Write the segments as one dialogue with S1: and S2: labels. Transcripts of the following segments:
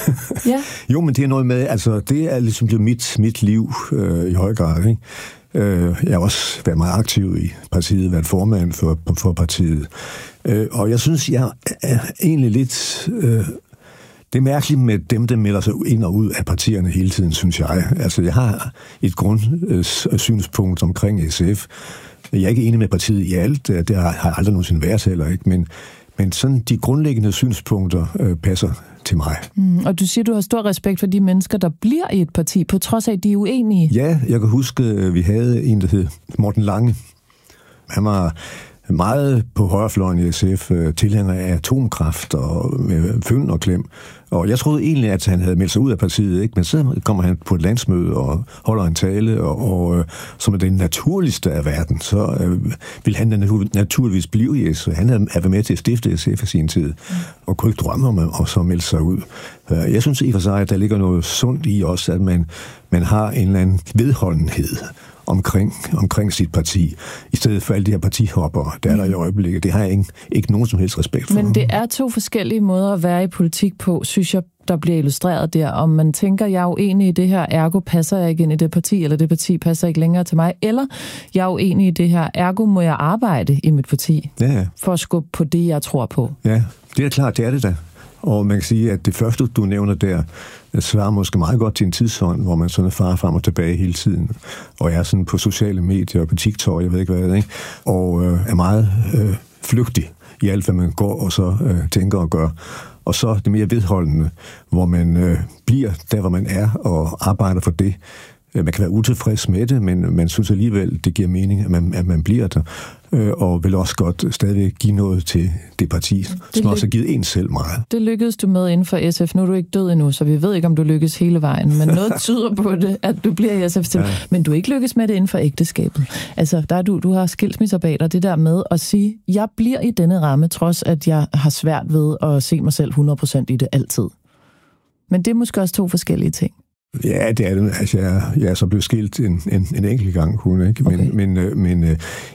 S1: Ja.
S2: Jo, men det er noget med, altså det er ligesom blevet mit liv i høj grad, ikke? Jeg har også været meget aktiv i partiet, været formand for partiet. Og jeg synes, jeg er egentlig lidt... Det er mærkeligt med dem, der melder sig ind og ud af partierne hele tiden, synes jeg. Altså, jeg har et grundsynspunkt omkring SF. Jeg er ikke enig med partiet i alt. Det har jeg aldrig nogensinde været heller, ikke? Men sådan de grundlæggende synspunkter passer til mig.
S1: Og du siger, du har stor respekt for de mennesker, der bliver i et parti, på trods af, at de er uenige.
S2: Ja, jeg kan huske, at vi havde en, der hed Morten Lange. Han var meget på højrefløjen i SF, tilhænger af atomkraft og med fynd og klem. Og jeg troede egentlig, at han havde meldt sig ud af partiet, ikke? Men så kommer han på et landsmøde og holder en tale, og som er det naturligste af verden, så vil han naturligvis blive i SF. Han havde været med til at stifte SF i sin tid, og kunne ikke drømme om at så melde sig ud. Jeg synes i og for sig, at der ligger noget sundt i også, at man har en eller anden vedholdenhed omkring sit parti, i stedet for alle de her partihopper, der er der i øjeblikket. Det har jeg ikke nogen som helst respekt for.
S1: Men det er to forskellige måder at være i politik på, synes jeg, der bliver illustreret der. Om man tænker, jeg er uenig i det her, ergo passer jeg ikke ind i det parti, eller det parti passer ikke længere til mig, eller jeg er uenig i det her, ergo må jeg arbejde i mit parti, for at skubbe på det, jeg tror på.
S2: Ja, det er klart, det er det da. Og man kan sige, at det første, du nævner der, svarer måske meget godt til en tidsånd, hvor man sådan farer frem og tilbage hele tiden, og er sådan på sociale medier og på TikTok, jeg ved ikke hvad, ikke? Og er meget flygtig i alt, hvad man går og så tænker og gør. Og så det mere vedholdende, hvor man bliver der, hvor man er, og arbejder for det. Man kan være utilfreds med det, men man synes alligevel, det giver mening, at man bliver der, og vil også godt stadigvæk give noget til det parti, som også har givet en selv meget.
S1: Det lykkedes du med inden for SF. Nu er du ikke død endnu, så vi ved ikke, om du lykkes hele vejen, men noget tyder på det, at du bliver i SF til. Ja. Men du ikke lykkes med det inden for ægteskabet. Altså, der er du har skilsmisser bag dig, det der med at sige, jeg bliver i denne ramme, trods at jeg har svært ved at se mig selv 100% i det altid. Men det er måske også to forskellige ting.
S2: Ja, det er det. Altså, jeg er så blevet skilt en enkelt gang, hun, ikke? Men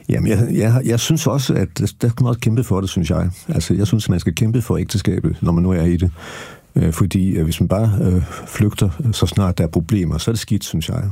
S2: jeg synes også, at der kan man også kæmpe for det, synes jeg. Altså, jeg synes, man skal kæmpe for ægteskabet, når man nu er i det. Fordi hvis man bare flygter, så snart der er problemer, så er det skidt, synes jeg.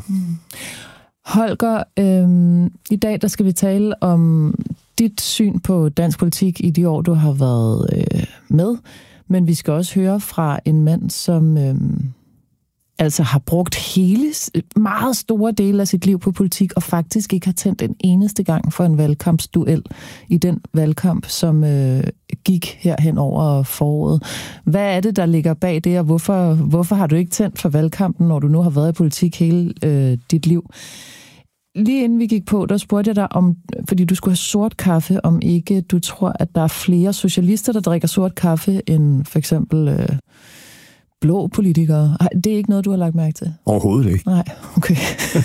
S1: Holger, i dag der skal vi tale om dit syn på dansk politik i de år, du har været med. Men vi skal også høre fra en mand, som... altså har brugt meget store dele af sit liv på politik, og faktisk ikke har tændt en eneste gang for en valgkampsduel i den valgkamp, som gik herhen over foråret. Hvad er det, der ligger bag det, og hvorfor har du ikke tændt for valgkampen, når du nu har været i politik hele dit liv? Lige inden vi gik på, der spurgte jeg dig om, fordi du skulle have sort kaffe, om ikke du tror, at der er flere socialister, der drikker sort kaffe, end for eksempel... blå politikere. Det er ikke noget, du har lagt mærke til?
S2: Overhovedet ikke.
S1: Nej, okay.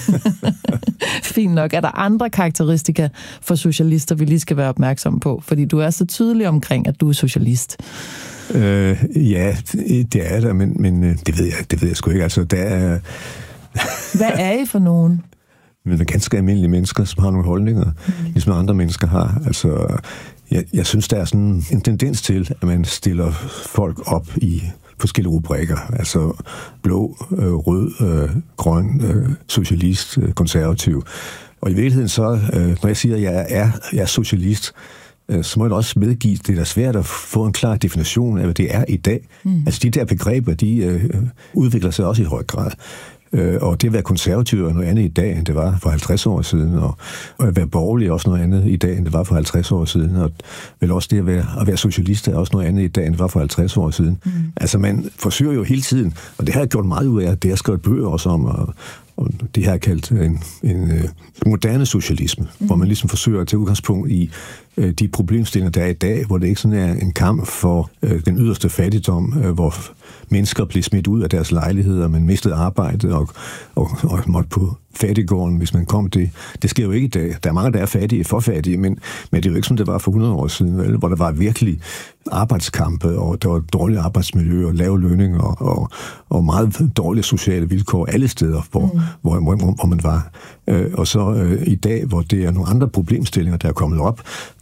S1: Fint nok. Er der andre karakteristika for socialister, vi lige skal være opmærksomme på? Fordi du er så tydelig omkring, at du er socialist.
S2: Ja, det er der, men det ved jeg sgu ikke. Altså, der er...
S1: Hvad er I for nogen?
S2: Men ganske almindelige mennesker, som har nogle holdninger, ligesom andre mennesker har. Altså, jeg synes, der er sådan en tendens til, at man stiller folk op i forskellige rubrikker, altså blå, rød, grøn, socialist, konservativ. Og i virkeligheden så, når jeg siger, at jeg er socialist, så må jeg også medgive, det er svært at få en klar definition af, hvad det er i dag. Altså de der begreber, de udvikler sig også i høj grad. Og det at være konservativ er noget andet i dag, end det var for 50 år siden, og at være borgerlig er også noget andet i dag, end det var for 50 år siden, og vel også det at være socialist er også noget andet i dag, end det var for 50 år siden. Altså man forsøger jo hele tiden, og det har jeg gjort meget ud af, det har jeg skrevet bøger også om, og det her er kaldt en moderne socialisme, hvor man ligesom forsøger at tage udgangspunkt i de problemstillinger, der er i dag, hvor det ikke sådan er en kamp for den yderste fattigdom, hvor mennesker blev smidt ud af deres lejligheder, man mistede arbejdet og måtte på fattiggården, hvis man kom det. Det sker jo ikke i dag. Der er mange, der er fattige, for fattige, men det er jo ikke, som det var for 100 år siden, vel? Hvor der var virkelig arbejdskampe, og der var dårlige arbejdsmiljø og lave lønninger og meget dårlige sociale vilkår alle steder, hvor man var. Og så i dag, hvor det er nogle andre problemstillinger, der er kommet op,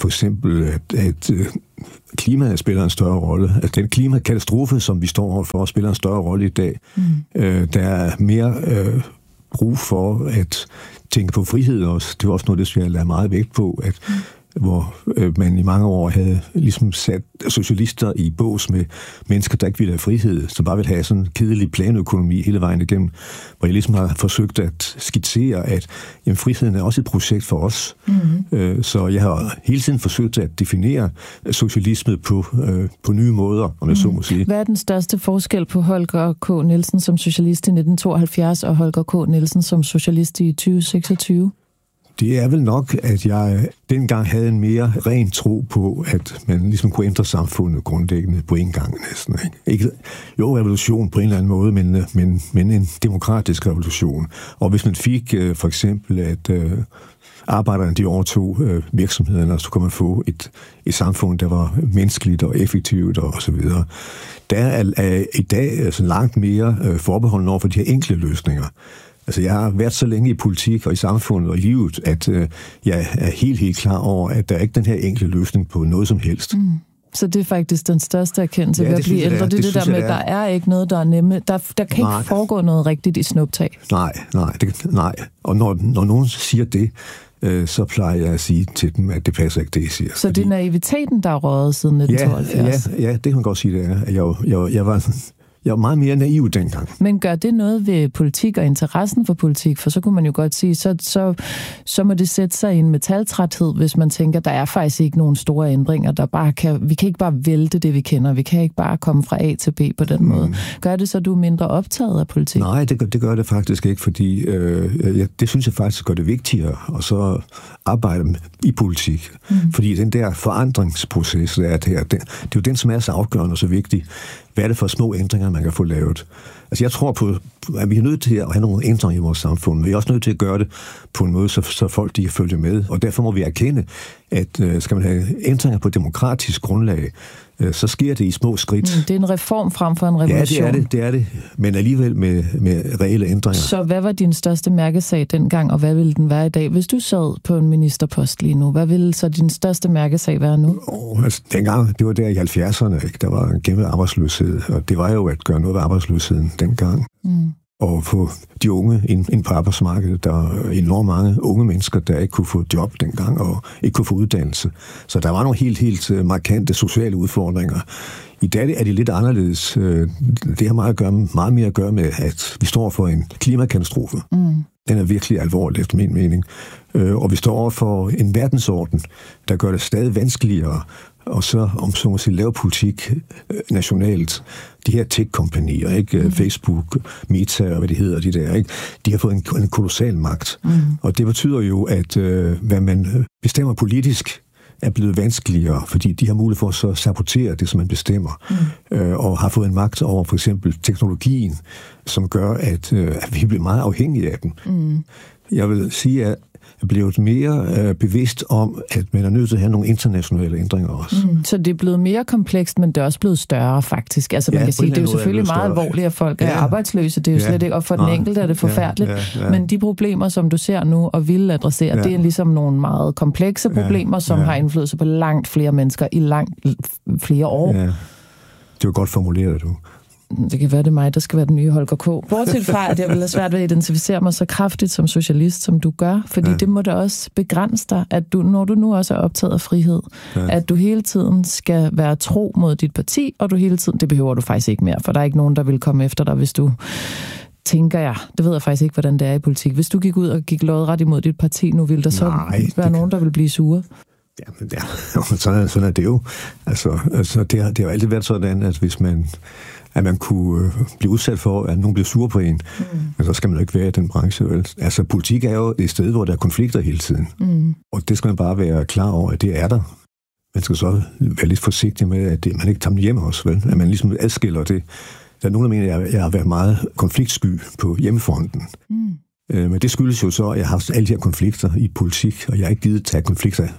S2: for eksempel, at klimaet spiller en større rolle. Altså den klimakatastrofe, som vi står overfor, spiller en større rolle i dag. Der er mere brug for at tænke på frihed også. Det var også noget, det jeg lagde meget vægt på, at hvor man i mange år havde ligesom sat socialister i bås med mennesker, der ikke ville have frihed, som bare ville have sådan en kedelig planøkonomi hele vejen igennem, hvor jeg ligesom har forsøgt at skitsere, at jamen, friheden er også et projekt for os. Så jeg har hele tiden forsøgt at definere socialisme på nye måder, om jeg så må sige.
S1: Hvad er den største forskel på Holger K. Nielsen som socialist i 1972 og Holger K. Nielsen som socialist i 2026?
S2: Det er vel nok, at jeg dengang havde en mere ren tro på, at man ligesom kunne ændre samfundet grundlæggende på en gang næsten. Ikke jo, revolution på en eller anden måde, men en demokratisk revolution. Og hvis man fik for eksempel, at arbejderne de overtog virksomhederne, så kunne man få et samfund, der var menneskeligt og effektivt og så videre. Der er i dag altså langt mere forbeholden over for de her enkle løsninger. Altså, jeg har været så længe i politik og i samfundet og i livet, at jeg er helt klar over, at der er ikke den her enkle løsning på noget som helst.
S1: Så det er faktisk den største erkendelse ved at blive ældre. Det der med, at der er ikke noget, der er nemme. Der kan ikke foregå noget rigtigt i snuptag.
S2: Nej. Og når nogen siger det, så plejer jeg at sige til dem, at det passer ikke, det jeg siger.
S1: Så det er naiviteten, der er røget siden 1972?
S2: Ja, det kan man godt sige, det er. Jeg var meget mere naiv dengang.
S1: Men gør det noget ved politik og interessen for politik? For så kunne man jo godt sige, så må det sætte sig i en metaltræthed, hvis man tænker, der er faktisk ikke nogen store ændringer. Vi kan ikke bare vælte det, vi kender. Vi kan ikke bare komme fra A til B på den måde. Gør det så, du er mindre optaget af politik? Nej,
S2: det gør det faktisk ikke, fordi det synes jeg faktisk gør det vigtigere at så arbejde i politik. Fordi den der forandringsproces, det er jo den, som er så afgørende og så vigtig. Hvad er det for små ændringer, man kan få lavet? Altså jeg tror på, at vi er nødt til at have nogle ændringer i vores samfund, men vi er også nødt til at gøre det på en måde, så folk de kan følge med. Og derfor må vi erkende, at skal man have ændringer på demokratisk grundlag, så sker det i små skridt.
S1: Det er en reform frem for en revolution.
S2: Ja, det er det. Men alligevel med reelle ændringer.
S1: Så hvad var din største mærkesag dengang, og hvad ville den være i dag? Hvis du sad på en ministerpost lige nu, hvad ville så din største mærkesag være nu?
S2: Altså, dengang, det var der i 70'erne, ikke? Der var en kæmpe arbejdsløshed, og det var jo at gøre noget ved arbejdsløsheden dengang. Og få de unge ind på arbejdsmarkedet. Der var enormt mange unge mennesker, der ikke kunne få job dengang, og ikke kunne få uddannelse. Så der var nogle helt markante sociale udfordringer. I dag er det lidt anderledes. Det har meget mere at gøre med, at vi står for en klimakatastrofe. Den er virkelig alvorlig, efter min mening. Og vi står over for en verdensorden, der gør det stadig vanskeligere og så så må sige, lave politik nationalt. De her tech-kompanier, ikke? Facebook, Meta og hvad de hedder, de der, ikke? De har fået en kolossal magt. Og det betyder jo, at hvad man bestemmer politisk, er blevet vanskeligere, fordi de har mulighed for at så sabotere det, som man bestemmer, og har fået en magt over for eksempel teknologien, som gør, at vi bliver meget afhængige af den. Jeg vil sige, at er blevet mere bevidst om, at man er nødt til at have nogle internationale ændringer også.
S1: Så det er blevet mere komplekst, men det er også blevet større faktisk. Altså man kan sige, det er jo selvfølgelig meget alvorligt, at folk er arbejdsløse. Det er jo slet ikke, og for den enkelte er det forfærdeligt. Men de problemer, som du ser nu og vil adressere, det er ligesom nogle meget komplekse problemer, som har indflydelse på langt flere mennesker i langt flere år.
S2: Ja. Det er jo godt formuleret, du.
S1: Det kan være, det er mig, der skal være den nye Holger K. Bortset fra, at jeg vil have svært ved at identificere mig så kraftigt som socialist, som du gør, fordi det må da også begrænse dig, at du, når du nu også er optaget af frihed, at du hele tiden skal være tro mod dit parti, og du hele tiden, det behøver du faktisk ikke mere, for der er ikke nogen, der vil komme efter dig, hvis du tænker jeg. Det ved jeg faktisk ikke, hvordan det er i politik. Hvis du gik ud og gik lodret imod dit parti nu, ville der så være nogen, der vil blive sure?
S2: Jamen, sådan er det jo. Altså det har jo altid været sådan, at hvis at man kunne blive udsat for, at nogen bliver sure på en, men så skal man jo ikke være i den branche. Vel? Altså, politik er jo et sted, hvor der er konflikter hele tiden. Og det skal man bare være klar over, at det er der. Man skal så være lidt forsigtig med, at man ikke tager dem hjem også, vel? At man ligesom adskiller det. Der er nogen, der mener, at jeg har været meget konfliktsky på hjemmefronten. Men det skyldes jo så, at jeg har haft alle de her konflikter i politik, og jeg har ikke givet tage konflikter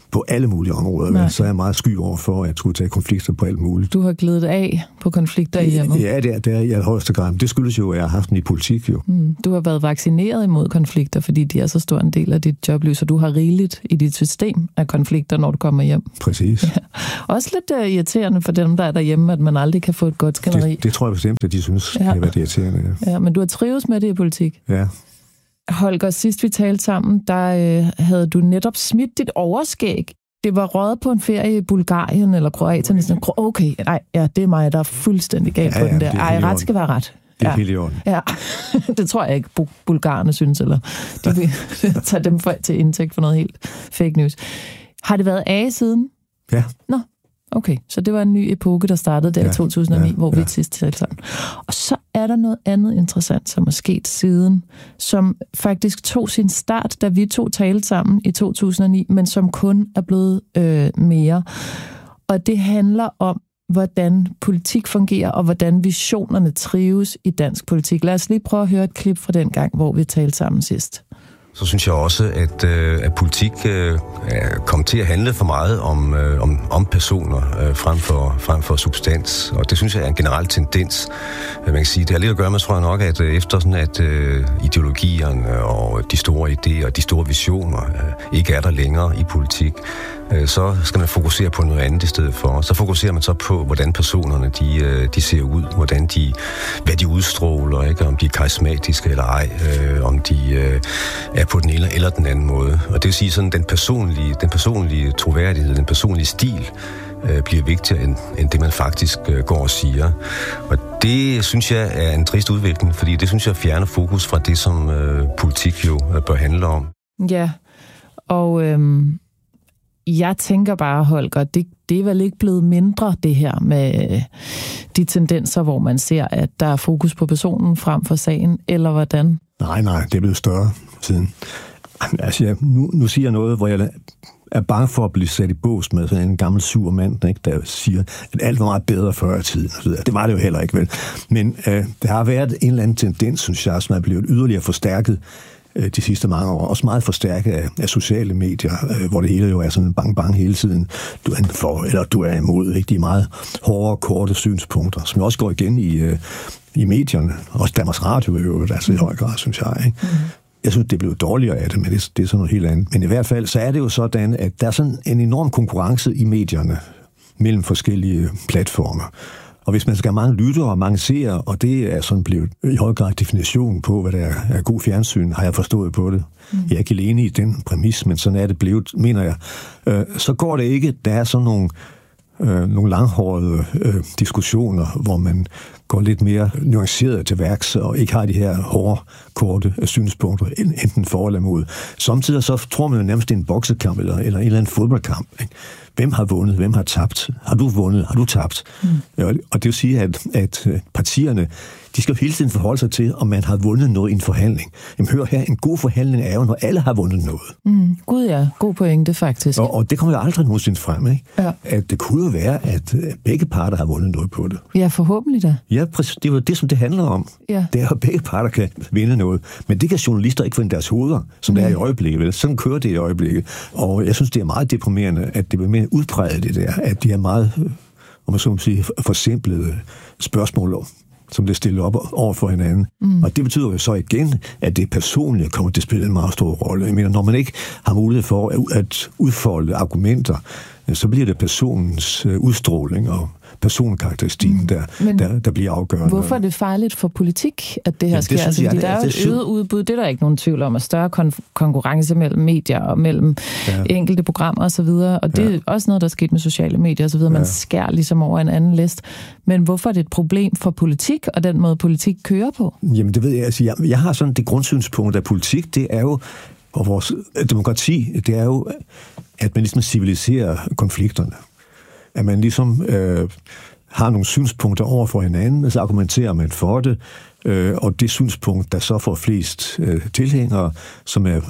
S2: på alle mulige områder. Så er jeg meget sky over for, at jeg skulle tage konflikter på alt muligt.
S1: Du har glædet af på konflikter i hjemmet?
S2: Ja, det er i højeste grad. Det skyldes jo, at jeg har haft den i politik jo.
S1: Du har været vaccineret imod konflikter, fordi de er så stor en del af dit jobliv, så du har rigeligt i dit system af konflikter, når du kommer hjem.
S2: Præcis. Ja.
S1: Også lidt irriterende for dem, der er derhjemme, at man aldrig kan få et godt skænderi.
S2: Det tror jeg bestemt, at de synes, kan være irriterende.
S1: Ja, men du har trives med det i politik.
S2: Ja.
S1: Holger, sidst vi talte sammen, der havde du netop smidt dit overskæg. Det var røget på en ferie i Bulgarien eller Kroatien. Okay, nej, ja, det er mig, der er fuldstændig galt på den der. Ej, ret skal være ret.
S2: Det er helt i orden.
S1: Ja, det tror jeg ikke, bulgarerne synes, eller de vil tage dem til indtægt for noget helt fake news. Har det været af siden?
S2: Ja.
S1: Nå, okay. Så det var en ny epoke, der startede der i 2009, hvor vi sidst talte sammen. Og så er der noget andet interessant, som er sket siden, som faktisk tog sin start, da vi to talte sammen i 2009, men som kun er blevet mere. Og det handler om, hvordan politik fungerer, og hvordan visionerne trives i dansk politik. Lad os lige prøve at høre et klip fra den gang, hvor vi talte sammen sidst.
S3: Så synes jeg også, at politik kommer til at handle for meget om personer frem for substans. Og det synes jeg er en generel tendens. Man kan sige, det har lidt at gøre med, tror jeg nok, at efter sådan, at ideologierne og de store idéer og de store visioner ikke er der længere i politik, så skal man fokusere på noget andet i stedet for. Så fokuserer man så på, hvordan personerne de ser ud, hvad de udstråler, ikke? Om de er karismatiske eller ej, om de er på den ene eller den anden måde. Og det vil sige, sådan den personlige troværdighed, den personlige stil bliver vigtigere end det, man faktisk går og siger. Og det synes jeg er en trist udvikling, fordi det synes jeg fjerner fokus fra det, som politik jo bør handle om.
S1: Ja, og jeg tænker bare, Holger, det er vel ikke blevet mindre, det her med de tendenser, hvor man ser, at der er fokus på personen frem for sagen, eller hvordan?
S2: Nej, det er blevet større siden. Altså, nu siger jeg noget, hvor jeg er bange for at blive sat i bås med sådan en gammel sur mand, ikke, der siger, at alt var meget bedre før i tiden. Det var det jo heller ikke, vel? Men der har været en eller anden tendens, synes jeg, som er blevet yderligere forstærket de sidste mange år. Også meget forstærket af sociale medier, hvor det hele jo er sådan bang hele tiden. Du er for, eller du er imod. Ikke? De er meget hårde og korte synspunkter, som også går igen i medierne. Også Danmarks Radio er jo altså i høj grad, synes jeg. Ikke? Jeg synes, det blev dårligere af det, men det er sådan noget helt andet. Men i hvert fald, så er det jo sådan, at der er sådan en enorm konkurrence i medierne mellem forskellige platformer. Og hvis man skal have mange lyttere og mange seere, og det er sådan blevet i høj grad definition på, hvad der er god fjernsyn, har jeg forstået på det. Jeg er ikke enig i den præmis, men sådan er det blevet, mener jeg. Så går det ikke, der er sådan nogle langhårede diskussioner, hvor man går lidt mere nuanceret til værks, og ikke har de her hårde, korte synspunkter, enten for eller imod. Samtidig så tror man jo nærmest, det er en boksekamp eller en eller anden fodboldkamp. Ikke? Hvem har vundet? Hvem har tabt? Har du vundet? Har du tabt? Og det vil sige, at partierne, de skal jo hele tiden forholde sig til, om man har vundet noget i en forhandling. Jamen hør her, en god forhandling er jo, når alle har vundet noget.
S1: Gud ja, god pointe faktisk.
S2: Og det kommer jo aldrig nogensinde frem, ikke? Ja. At det kunne jo være, at begge parter har vundet noget på det.
S1: Ja, forhåbentlig da.
S2: Ja, præcis. Det er jo det, som det handler om. Ja. Det er jo, at begge parter kan vinde noget. Men det kan journalister ikke få i deres hoveder, som det er i øjeblikket. Vel? Sådan kører det i øjeblikket. Og jeg synes, det er meget deprimerende, at det bliver mere udpræget det der, at de er meget, om man så må sige, forsimplede spørgsmål, som det stiller op over for hinanden. Og det betyder jo så igen, at det personlige kommer til at spille en meget stor rolle. Jeg mener, når man ikke har mulighed for at udfolde argumenter, så bliver det personens udstråling og personkarakteristikken, der bliver afgørende.
S1: Hvorfor er det farligt for politik, at det her sker? Altså, der er jo et øget udbud, det er der ikke nogen tvivl om, og større konkurrence mellem medier og mellem enkelte programmer osv., og det er også noget, der er sket med sociale medier osv., man skærer ligesom over en anden list. Men hvorfor er det et problem for politik, og den måde politik kører på?
S2: Jamen det ved jeg, altså jeg har sådan det grundsynspunkt, at politik, det er jo, og vores demokrati, det er jo, at man ligesom civiliserer konflikterne. At man ligesom har nogle synspunkter over for hinanden, og så argumenterer man for det, og det synspunkt, der så får flest tilhængere, som er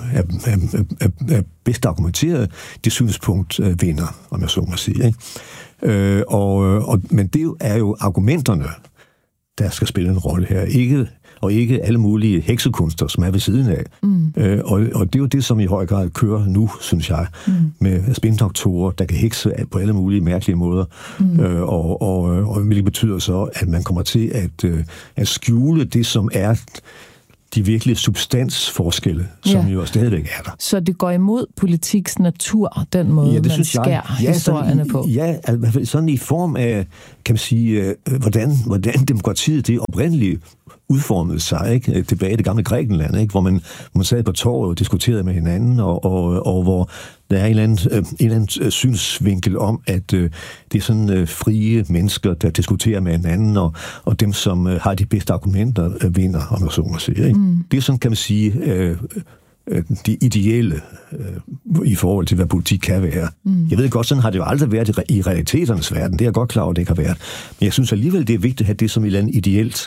S2: bedst argumenteret, det synspunkt vinder, om jeg så må sige. Ikke? Men det er jo argumenterne, der skal spille en rolle her. Ikke alle mulige heksekunster, som er ved siden af. Og det er jo det, som i høj grad kører nu, synes jeg, med spindoktorer, der kan hekse på alle mulige mærkelige måder. Og hvilket betyder så, at man kommer til at skjule det, som er de virkelige substansforskelle, som jo stadigvæk er der.
S1: Så det går imod politiks natur, den måde, man skærer historierne på?
S2: Ja, sådan i form af, kan man sige, hvordan demokratiet det oprindeligt udformede sig, ikke? Tilbage i det gamle Grækenland, ikke? Hvor man sad på torvet og diskuterede med hinanden, og hvor der er en eller anden synsvinkel om, at det er sådan frie mennesker, der diskuterer med hinanden, og dem, som har de bedste argumenter, vinder, om jeg så må sige. Ikke? Det er sådan, kan man sige, det ideelle i forhold til, hvad politik kan være. Jeg ved godt, sådan har det jo aldrig været i realiteternes verden. Det er jeg godt klar over, det ikke har været. Men jeg synes alligevel, det er vigtigt at have det som et eller andet ideelt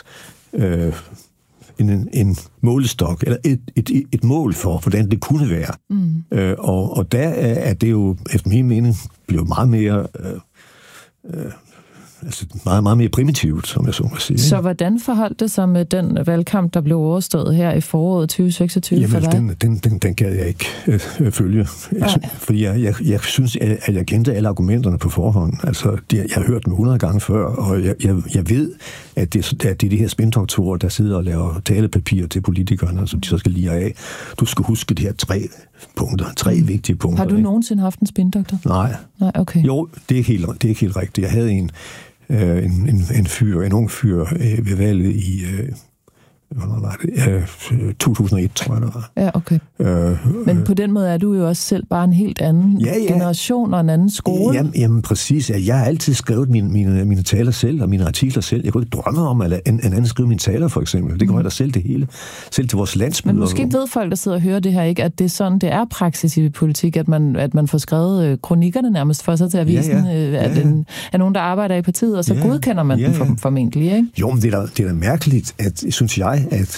S2: en målestok, eller et mål for, hvordan det kunne være. Og der er det jo, efter min mening, blevet meget mere meget mere primitivt, som jeg så må sige.
S1: Så hvordan forholdt det sig med den valgkamp, der blev overstået her i foråret 2026 for dig?
S2: Den kan jeg ikke følge. Fordi jeg synes, at jeg kendte alle argumenterne på forhånd. Altså, jeg har hørt dem 100 gange før, og jeg ved, at det er de her spindoktorer, der sidder og laver talepapirer til politikerne, som de så skal lide af. Du skal huske de her 3 vigtige punkter.
S1: Har du nogensinde haft en spindoktor?
S2: Nej,
S1: okay.
S2: Jo, det er ikke helt rigtigt. Jeg havde en ung fyr ved valget i 2001, tror jeg, det var.
S1: Ja, okay. Men på den måde er du jo også selv bare en helt anden generation og en anden skole.
S2: Jamen præcis. Jeg har altid skrevet mine taler selv, og mine artikler selv. Jeg kunne ikke drømme om, at en anden skrive mine taler, for eksempel. Det gør jeg da selv det hele. Selv til vores landsmøder.
S1: Men måske ved folk, der sidder og hører det her, ikke, at det er sådan, det er praksis i politik, at man får skrevet kronikkerne nærmest for sig til avisen, at nogen, der arbejder i partiet, og så godkender man dem formentlig, ikke? Jo, men det er da mærkeligt, synes jeg,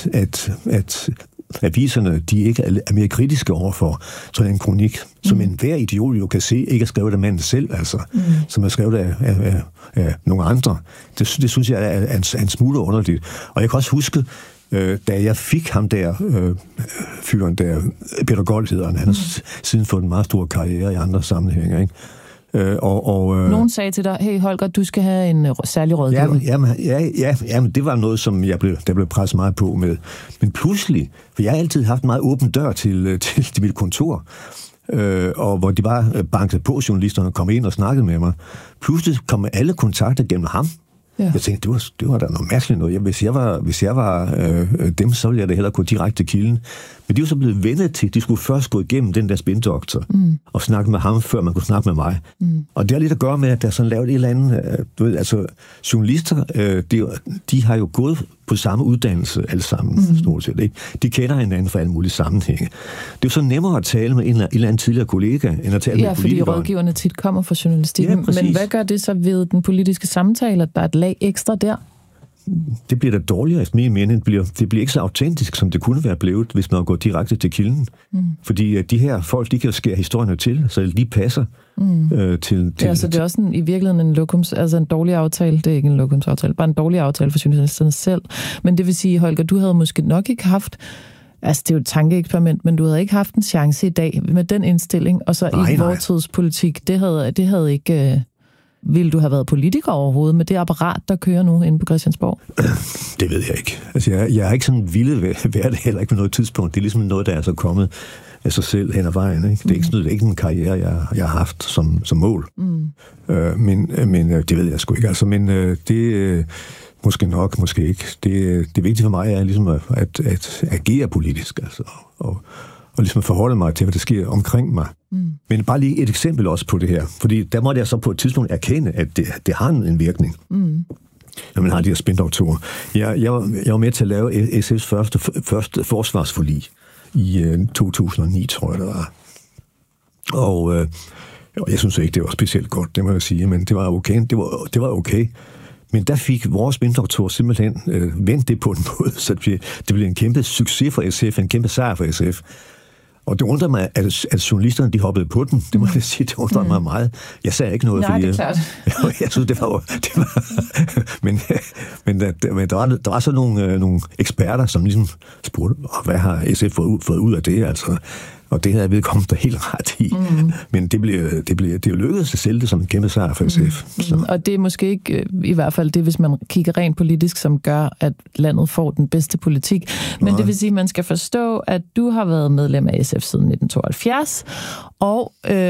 S1: at aviserne, de ikke er mere kritiske overfor sådan en kronik, som enhver idiot jo kan se, ikke er skrevet af manden selv, altså, som er skrevet af nogle andre. Det synes jeg er en smule underligt. Og jeg kan også huske, da jeg fik ham der, fyren der, Peter Gold hedder han har siden fået en meget stor karriere i andre sammenhænge, ikke? Nogen sagde til dig, hey Holger, du skal have en særlig rådgiver. Jamen, det var noget, som der blev presset meget på med. Men pludselig, for jeg har altid haft en meget åben dør til mit kontor, og hvor de bare bankede på, journalisterne kom ind og snakkede med mig. Pludselig kom alle kontakter gennem ham. Ja. Jeg tænkte, det var da noget mærkeligt noget. Hvis jeg var dem, så ville jeg da hellere gå direkte til kilden. Men de var så blevet vennet til, de skulle først gå igennem den der spindoktor og snakke med ham, før man kunne snakke med mig. Og det har lidt at gøre med, at der er sådan lavet et eller andet, altså journalister, de har jo gået på samme uddannelse alle sammen, stort set, ikke? De kender hinanden fra alle mulige sammenhænge. Det er jo så nemmere at tale med en eller anden tidligere kollega, end at tale med politikeren. Ja, fordi rådgiverne tit kommer fra journalistikken. Ja, men hvad gør det så ved den politiske samtale, at der er et lag ekstra der? Det bliver da dårligere, efter min mening. Det bliver ikke så autentisk, som det kunne være blevet, hvis man går direkte til kilden. Fordi de her folk, de kan jo skære historierne til, så det lige passer til... Ja, så det er også i virkeligheden en dårlig aftale. Det er ikke en lokumsaftale, bare en dårlig aftale for journalisterne selv. Men det vil sige, Holger, du havde måske nok ikke haft... Altså, det er jo et tankeeksperiment, men du havde ikke haft en chance i dag med den indstilling, og så i vortidspolitik. Det havde ikke... Vil du have været politiker overhovedet med det apparat, der kører nu inde på Christiansborg? Det ved jeg ikke. Altså, jeg er ikke sådan ville være det heller ikke på noget tidspunkt. Det er ligesom noget, der er så kommet af sig selv hen ad vejen. Ikke? Det er ikke en karriere, jeg har haft som mål. Men det ved jeg sgu ikke. Altså, men det... Måske nok, måske ikke. Det vigtige for mig er ligesom at agere politisk, altså, og ligesom forholde mig til, hvad der sker omkring mig. Men bare lige et eksempel også på det her, fordi der måtte jeg så på et tidspunkt erkende, at det har en virkning, når man har de her spindoktorer. Jeg var med til at lave SF's første forsvarsforlig i 2009, tror jeg det var. Og jeg synes ikke, det var specielt godt, det må jeg sige, men det var okay. Det var okay. Men der fik vores spindoktor simpelthen vendt det på en måde, så det blev en kæmpe succes for SF, en kæmpe sejr for SF.
S2: Og det undrer mig, at journalisterne de hoppede på den. Det må jeg sige, det undrer mig meget. Jeg sagde ikke noget,
S1: nej, det er klart.
S2: Jeg synes, det var men der var så nogle eksperter, som ligesom spurgte, hvad har SF fået ud af det, altså. Og det havde jeg vedkommende der helt ret i. Men det lykkedes at sælge det som en kæmpe sejr for SF.
S1: Og det er måske ikke, i hvert fald det, hvis man kigger rent politisk, som gør, at landet får den bedste politik. Men det vil sige, at man skal forstå, at du har været medlem af SF siden 1972, og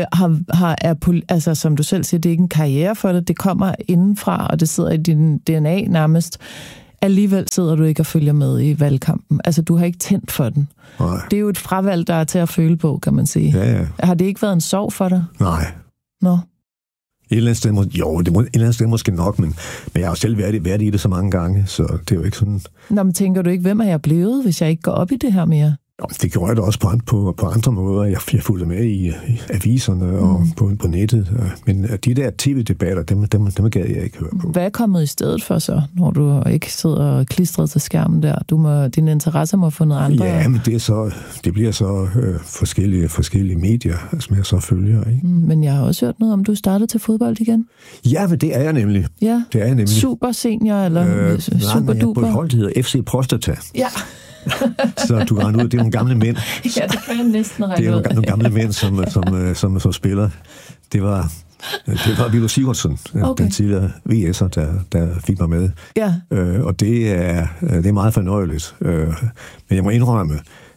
S1: altså, som du selv siger, det er ikke en karriere for dig, det kommer indenfra, og det sidder i din DNA nærmest. Alligevel sidder du ikke og følger med i valgkampen. Altså, du har ikke tændt for den.
S2: Nej.
S1: Det er jo et fravalg, der er til at føle på, kan man sige.
S2: Ja.
S1: Har det ikke været en sorg for dig?
S2: Nej.
S1: Nå.
S2: Et eller andet sted måske nok, men jeg har jo selv været i det så mange gange, så det er jo ikke sådan...
S1: Nå, men tænker du ikke, hvem er jeg blevet, hvis jeg ikke går op i det her mere?
S2: Det gjorde jeg da også på andre måder. Jeg fulgte med i aviserne og på nettet. Men de der tv-debatter, dem gad jeg ikke høre på.
S1: Hvad er kommet i stedet for så, når du ikke sidder klistret til skærmen der? Dine interesser må få noget andre.
S2: Ja, men det bliver så forskellige medier, som jeg så følger. Ikke?
S1: Men jeg har også hørt noget om, du startede til fodbold igen.
S2: Ja, men det er jeg nemlig.
S1: Ja.
S2: Det er jeg nemlig.
S1: Super senior eller super duper?
S2: På et hold, der hedder FC Prostata.
S1: Ja.
S2: Så du kan regne ud, det er nogle gamle mænd.
S1: Ja, det kan jeg næsten regne ud.
S2: Det er nogle gamle mænd, som spiller. Det var Vilo Sigurdsson, den tidligere VS'er, der fik mig med.
S1: Ja.
S2: Og det er meget fornøjeligt. Men jeg må indrømme,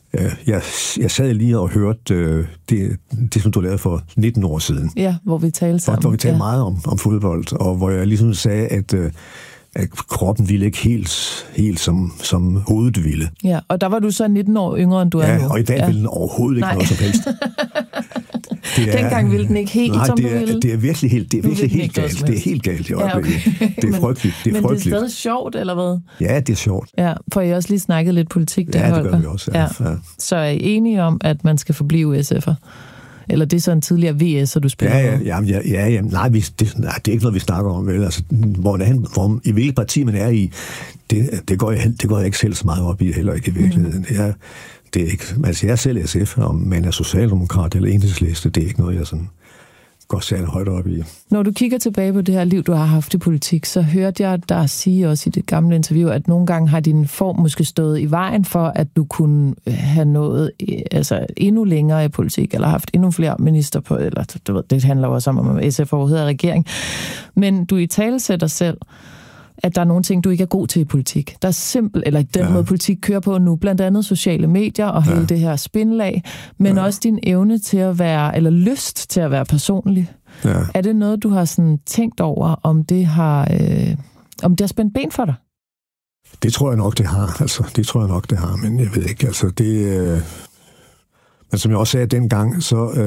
S2: jeg sad lige og hørte det, som du lavede for 19 år siden.
S1: Ja, hvor vi talte sammen.
S2: Hvor vi talte meget om fodbold, og hvor jeg ligesom sagde, at kroppen ville ikke helt som hovedet ville.
S1: Ja, og der var du så 19 år yngre, end du er nu.
S2: Ja, og i dag ville den overhovedet ikke noget som helst.
S1: Dengang ville den ikke helt, som du ville.
S2: Det er virkelig helt galt. Det er helt galt i øjeblikket. Ja, okay. Det er frygteligt.
S1: Men det er stadig sjovt, eller hvad?
S2: Ja, det er sjovt.
S1: Ja, for I også lige snakket lidt politik der,
S2: Holger. Ja, det gør vi også. Ja.
S1: Så er I enige om, at man skal forblive SF'er? Eller det er så en tidligere VS'er, du spiller
S2: Ja. Nej, det er ikke noget, vi snakker om, vel? Altså, i hvilket parti man er i, det går jeg ikke selv så meget op i, heller ikke i virkeligheden. Det er ikke, altså, jeg er selv SF, om man er socialdemokrat eller enhedsliste, det er ikke noget, jeg sådan går særlig højt op i.
S1: Når du kigger tilbage på det her liv, du har haft i politik, så hørte jeg dig sige også i det gamle interview, at nogle gange har din form måske stået i vejen for, at du kunne have nået endnu længere i politik, eller haft endnu flere minister på, eller det handler også om SF overhovedet er regering. Men du italesætter selv, at der er nogle ting, du ikke er god til i politik. Der er simpelt, eller den måde politik kører på nu, blandt andet sociale medier og hele det her spinlag, men også din evne til at være, eller lyst til at være personlig. Ja. Er det noget, du har sådan tænkt over, om det har spændt ben for dig?
S2: Det tror jeg nok, det har. Men jeg ved ikke, altså det... men som jeg også sagde dengang,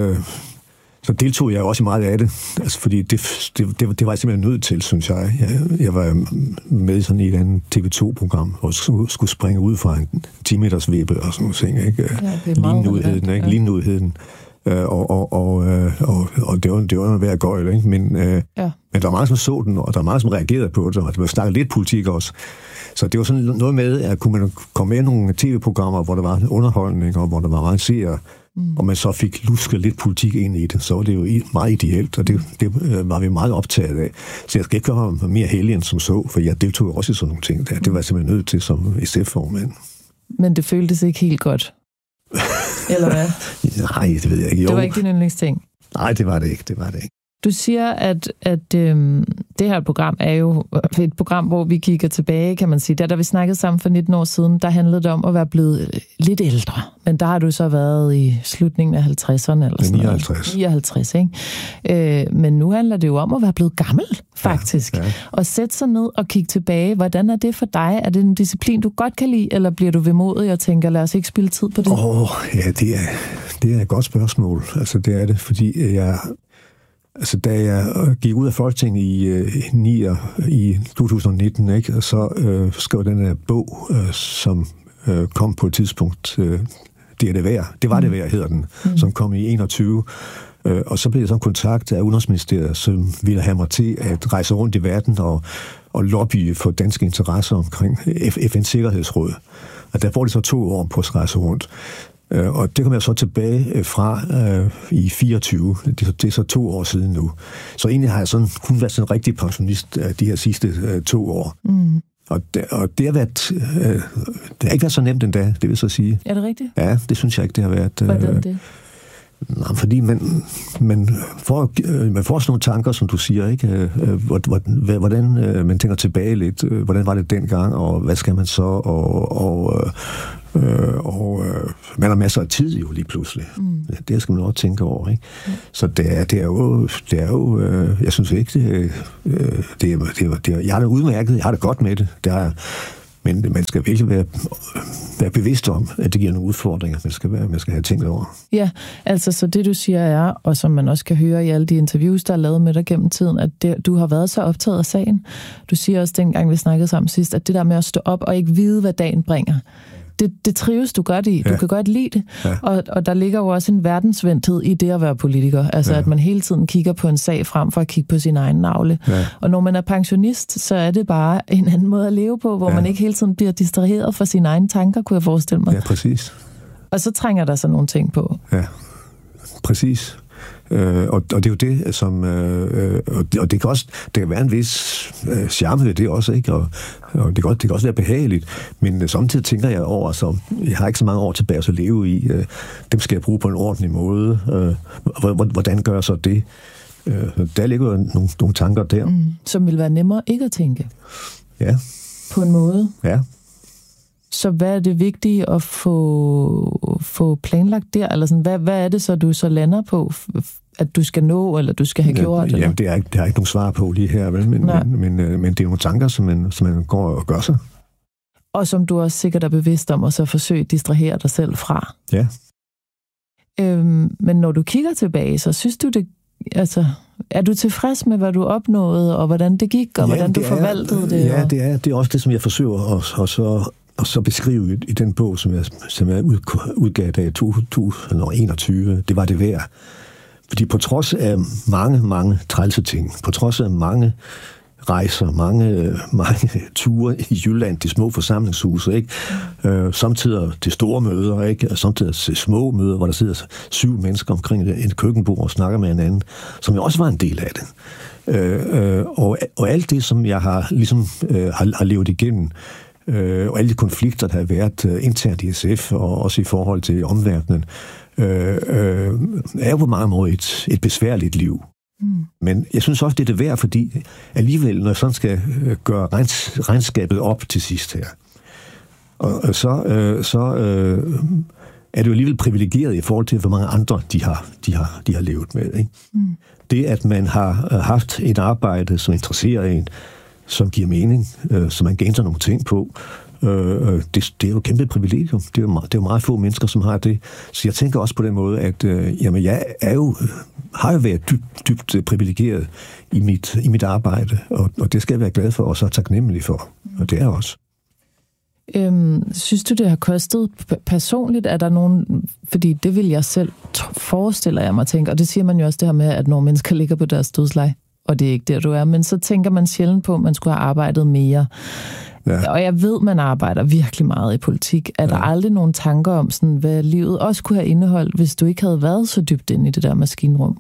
S2: så deltog jeg også i meget af det, altså fordi det var jeg simpelthen nødt til, synes jeg. Jeg var med sådan i et andet TV2-program, og skulle springe ud fra en 10-meters vippe og sådan noget ting, ikke? Ja, lignudheden. Og det var noget værd gøjl, ikke? Men der var mange, som så den, og der var mange, som reagerede på det, og der var snakket lidt politik også. Så det var sådan noget med, at kunne man komme med nogle tv-programmer, hvor der var underholdning, og hvor der var arrangeret, og man så fik lusket lidt politik ind i det, så var det jo meget ideelt, og det var vi meget optaget af. Så jeg skal ikke gøre mere heldig end som så, for jeg deltog også i sådan nogle ting der. Det var jeg simpelthen nødt til som SF-formand. Men
S1: det føltes ikke helt godt? Eller hvad?
S2: Nej, det ved jeg ikke. Jo.
S1: Det var ikke din yndlingsting?
S2: Nej, det var det ikke.
S1: Du siger, at det her program er jo et program, hvor vi kigger tilbage, kan man sige. Da vi snakkede sammen for 19 år siden, der handlede det om at være blevet lidt ældre. Men der har du så været i slutningen af 50'erne eller sådan
S2: 59.
S1: 59, ikke? Men nu handler det jo om at være blevet gammel, faktisk. Ja. Og sætte sig ned og kigge tilbage. Hvordan er det for dig? Er det en disciplin, du godt kan lide, eller bliver du vemodig og tænker, lad os ikke spille tid på det?
S2: Ja, det er et godt spørgsmål. Altså, det er det, fordi Altså, da jeg gik ud af Folketinget i 2019, ikke, og så skrev den her bog, som kom på et tidspunkt, Det er det værd. Det var det værd, hedder den, som kom i 21. Og så blev jeg så kontaktet af Udenrigsministeriet, som ville have mig til at rejse rundt i verden og lobbye for danske interesser omkring FN's Sikkerhedsråd. Og der får det så 2 år på at rejse rundt. Og det kommer jeg så tilbage fra i 24. Det er så 2 år siden nu. Så egentlig har jeg kun været sådan en rigtig pensionist de her sidste 2 år. Mm. Og det har været... det har ikke været så nemt endda, det vil så sige.
S1: Er det rigtigt?
S2: Ja, det synes jeg ikke, det har været...
S1: Hvordan det?
S2: Nej, fordi man får sådan nogle tanker, som du siger, ikke? Hvordan man tænker tilbage lidt. Hvordan var det dengang, og hvad skal man så? Og man har masser af tid jo lige pludselig. Mm. Det skal man også tænke over, ikke? Mm. Så det er jo jeg synes ikke, jeg har det udmærket, jeg har det godt med det. Men man skal virkelig være bevidst om, at det giver nogle udfordringer, man skal have tænkt over.
S1: Ja, altså så det du siger er, og som man også kan høre i alle de interviews, der er lavet med dig gennem tiden, at du har været så optaget af sagen. Du siger også, dengang vi snakkede sammen sidst, at det der med at stå op og ikke vide, hvad dagen bringer, det trives du godt i. Du kan godt lide det. Ja. Og der ligger jo også en verdensvendthed i det at være politiker. Altså, at man hele tiden kigger på en sag frem for at kigge på sin egen navle. Ja. Og når man er pensionist, så er det bare en anden måde at leve på, hvor man ikke hele tiden bliver distraheret fra sine egne tanker, kunne jeg forestille mig.
S2: Ja, præcis.
S1: Og så trænger der så nogle ting på.
S2: Ja, præcis. Og det er jo det, som... og det kan være en vis charme ved det også, ikke? Og det kan også være behageligt. Men samtidig tænker jeg over, så jeg har ikke så mange år tilbage at leve i. Dem skal jeg bruge på en ordentlig måde. Hvordan gør jeg så det? Der ligger nogle tanker der.
S1: Som vil være nemmere ikke at tænke.
S2: Ja.
S1: På en måde.
S2: Ja.
S1: Så hvad er det vigtige at få planlagt der? Eller sådan, hvad er det så, du så lander på, at du skal nå, eller du skal have gjort?
S2: Jamen, det har ikke nogen svar på lige her, vel? Men det er nogle tanker, som man går og gør sig.
S1: Og som du også sikkert er bevidst om, og så forsøge at distrahere dig selv fra.
S2: Ja.
S1: Men når du kigger tilbage, så synes du det... Altså, er du tilfreds med, hvad du opnåede, og hvordan det gik, og hvordan du forvaltede det?
S2: Ja, det er også det, som jeg forsøger at så beskrive i den bog, som jeg udgav i 2021. Det var det værd. Fordi på trods af mange trælse ting, på trods af mange rejser, mange ture i Jylland, de små forsamlingshuse, ikke? Samtidig til store møder, ikke? Og samtidig til små møder, hvor der sidder 7 mennesker omkring et køkkenbord og snakker med hinanden, som jo også var en del af det. Og alt det, som jeg har ligesom har levet igennem, og alle de konflikter, der har været internt i SF, og også i forhold til omverdenen, er jo på mange måder et besværligt liv. Mm. Men jeg synes også, det er det værd, fordi alligevel, når jeg sådan skal gøre regnskabet op til sidst her, og så er det jo alligevel privilegeret i forhold til, hvor mange andre de har levet med. Ikke? Mm. Det, at man har haft et arbejde, som interesserer en, som giver mening, som man kan ændre nogle ting på, det er jo et kæmpe privilegium. Det er jo meget få mennesker, som har det. Så jeg tænker også på den måde, at jamen, jeg har jo været dybt privilegeret i mit arbejde, og det skal jeg være glad for, og så taknemmelig for. Og det er jeg også.
S1: Synes du, det har kostet personligt? Er der nogen... Fordi det vil jeg selv forestiller jeg mig tænke, og det siger man jo også det her med, at når mennesker ligger på deres dødsleje, og det er ikke der, du er, men så tænker man sjældent på, at man skulle have arbejdet mere. Ja. Og jeg ved, man arbejder virkelig meget i politik. Er der aldrig nogen tanker om, sådan, hvad livet også kunne have indeholdt, hvis du ikke havde været så dybt inde i det der maskinrum?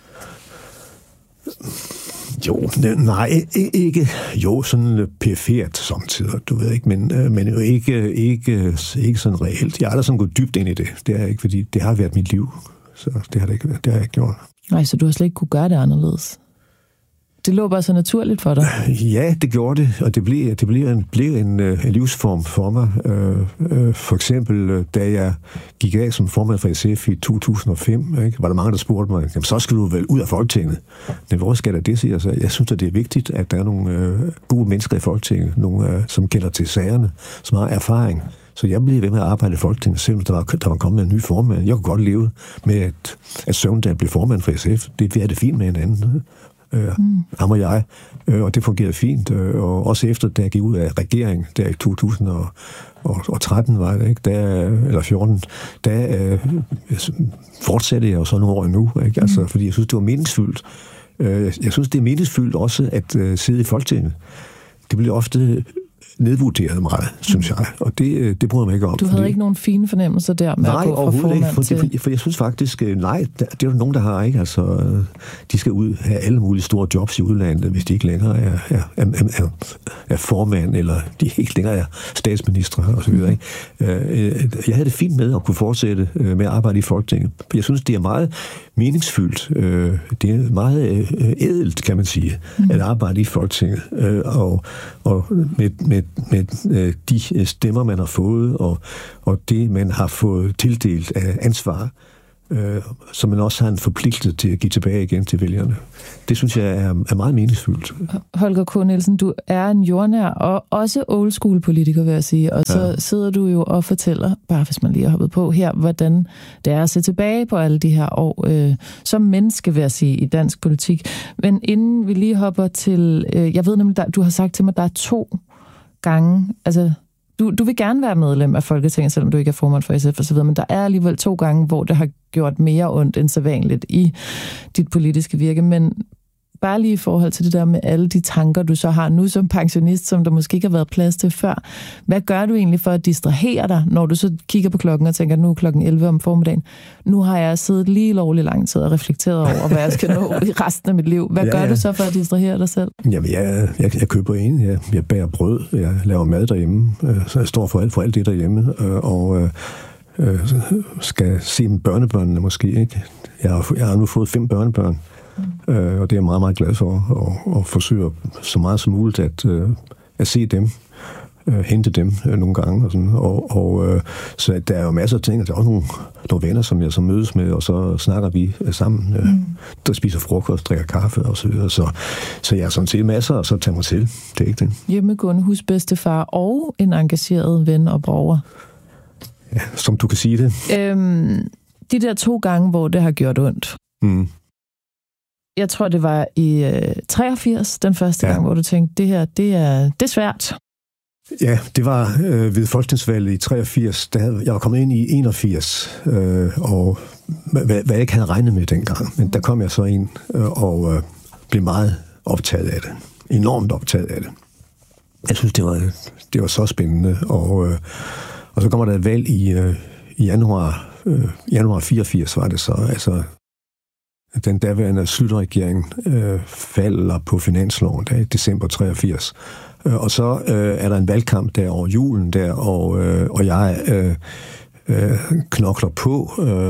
S2: Jo, nej, ikke. Jo, sådan perifert samtidig, du ved ikke, men jo ikke sådan reelt. Jeg har aldrig sådan gået dybt ind i det. Det er ikke, fordi det har været mit liv. Så det har jeg ikke gjort. Nej,
S1: så du har slet ikke kunne gøre det anderledes? Det lå bare så naturligt for dig?
S2: Ja, det gjorde det, og det blev en livsform for mig. For eksempel, da jeg gik af som formand for SF i 2005, ikke, var der mange, der spurgte mig, jamen, så skal du vel ud af Folketinget. Men hvor skal det sige? Altså, jeg synes, at det er vigtigt, at der er nogle gode mennesker i Folketinget, nogle, som kender til sagerne, som har erfaring. Så jeg blev ved med at arbejde i Folketinget, selvom der var kommet en ny formand. Jeg kunne godt leve med, at Søvndal blev formand for SF. Det er det fint med hinanden. Ham og jeg, og det fungerede fint, og også efter, da jeg gik ud af regeringen, der i 2013 var det, ikke? Eller 14, der fortsatte jeg jo så nogle år endnu, ikke? Altså, fordi jeg synes, det var meningsfyldt. Jeg synes, det er meningsfyldt også at sidde i Folketinget. Det bliver ofte nedvurderet meget, synes jeg. Og det bryder mig ikke om.
S1: Du havde ikke nogen fine fornemmelser der med at gå fra formand
S2: til... For jeg synes faktisk, nej, det er jo nogen, der har ikke. Altså, de skal ud have alle mulige store jobs i udlandet, hvis de ikke længere er formand, eller de ikke længere er statsminister og så videre. Jeg havde det fint med at kunne fortsætte med at arbejde i Folketinget. Jeg synes, det er meget meningsfyldt. Det er meget ædelt, kan man sige, at arbejde i Folketinget. Og med de stemmer, man har fået, og det, man har fået tildelt af ansvar, som man også har en forpligtelse til at give tilbage igen til vælgerne. Det synes jeg er meget meningsfyldt. Holger
S1: K. Nielsen, du er en jordnær og også old school politiker, vil jeg sige. Og så sidder du jo og fortæller, bare hvis man lige har hoppet på her, hvordan det er at se tilbage på alle de her år som menneske, vil jeg sige, i dansk politik. Men inden vi lige hopper til... jeg ved nemlig, du har sagt til mig, at der er 2 gange... Altså, du vil gerne være medlem af Folketinget, selvom du ikke er formand for SF og så videre, men der er alligevel 2 gange, hvor det har gjort mere ondt end sædvanligt i dit politiske virke. Men bare lige i forhold til det der med alle de tanker, du så har nu som pensionist, som der måske ikke har været plads til før. Hvad gør du egentlig for at distrahere dig, når du så kigger på klokken og tænker, nu er klokken 11 om formiddagen. Nu har jeg siddet lige lovlig lang tid og reflekteret over, hvad jeg skal nå i resten af mit liv. Hvad gør du så for at distrahere dig selv?
S2: Jamen, jeg køber ind. Jeg bager brød. Jeg laver mad derhjemme. Så jeg står for alt det derhjemme. Og skal se med børnebørnene måske, ikke? Jeg har nu fået 5 børnebørn. Og det er jeg meget, meget glad for, og forsøger så meget som muligt at se dem, hente dem nogle gange. Og sådan. Så der er jo masser af ting, og der er også nogle venner, som jeg så mødes med, og så snakker vi sammen, der spiser frokost, drikker kaffe og så videre. Så jeg har sådan set masser, og så tager mig til. Det er ikke det.
S1: Hjemmegående husbedstefar og en engageret ven og borger.
S2: Ja, som du kan sige det.
S1: De der 2 gange, hvor det har gjort ondt. Jeg tror, det var i 83, den første gang, hvor du tænkte, det her, det er svært.
S2: Ja, det var ved folketingsvalget i 83. Jeg var kommet ind i 81, og hvad jeg ikke havde regnet med dengang. Men der kom jeg så ind og blev meget optaget af det. Enormt optaget af det. Jeg synes, det var så spændende. Og så kommer der et valg i januar 84, var det så. Altså, den daværende Schlüter-regering falder på finansloven der i december 83. Og så er der en valgkamp der over julen der, og jeg knokler på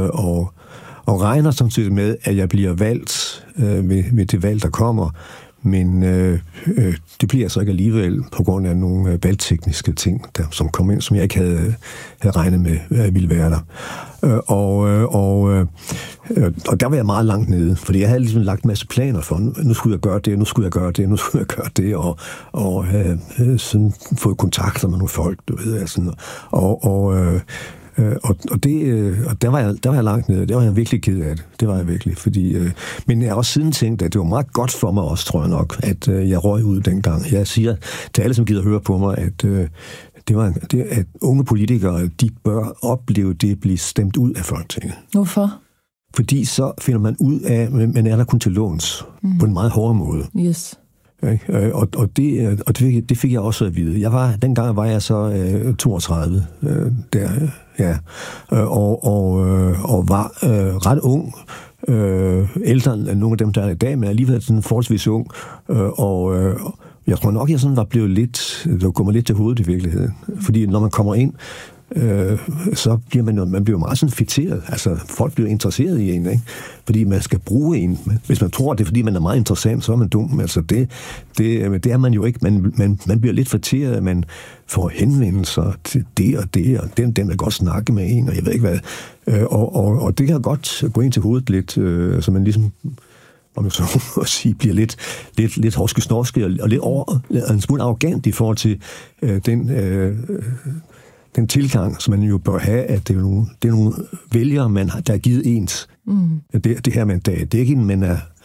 S2: og regner samtidig med, at jeg bliver valgt ved det valg, der kommer. Men det bliver så ikke alligevel på grund af nogle valgtekniske ting, som kom ind, som jeg ikke havde regnet med ville være der. Og der var jeg meget langt nede, fordi jeg havde ligesom lagt en masse planer for, nu skulle jeg gøre det, nu skulle jeg gøre det, nu skulle jeg gøre det, og have sådan fået kontakter med nogle folk, du ved, sådan, og der var jeg langt nede. Der var jeg virkelig ked af det. Det var jeg virkelig, fordi... men jeg har også siden tænkt, at det var meget godt for mig også, tror jeg nok, at jeg røg ud dengang. Jeg siger til alle, som gider høre på mig, at at unge politikere, de bør opleve det at blive stemt ud af Folketinget.
S1: Hvorfor?
S2: Fordi så finder man ud af, at man er der kun til låns på en meget hård måde.
S1: Yes.
S2: Og det fik jeg også at vide. Dengang var jeg så 32 der, ja, og var ret ung, ældre end nogle af dem, der er i dag, men alligevel sådan forholdsvis ung, og jeg tror nok, jeg sådan var blevet lidt, det går mig lidt til hovedet i virkeligheden, fordi når man kommer ind, så bliver man bliver meget sådan fætteret. Altså, folk bliver interesseret i en, ikke? Fordi man skal bruge en. Hvis man tror, det er, fordi man er meget interessant, så er man dum. Altså, det er man jo ikke. Man bliver lidt fætteret, man får henvendelser til det og det, og den vil godt snakke med en, og jeg ved ikke hvad. Og det kan godt gå ind til hovedet lidt, så man ligesom, om jeg så må sige, bliver lidt horske-snorske og lidt en smule arrogant i forhold til den tilgang, som man jo bør have, at det er nogle vælgere, der er givet ens. Det her mandat. Det er ikke en, man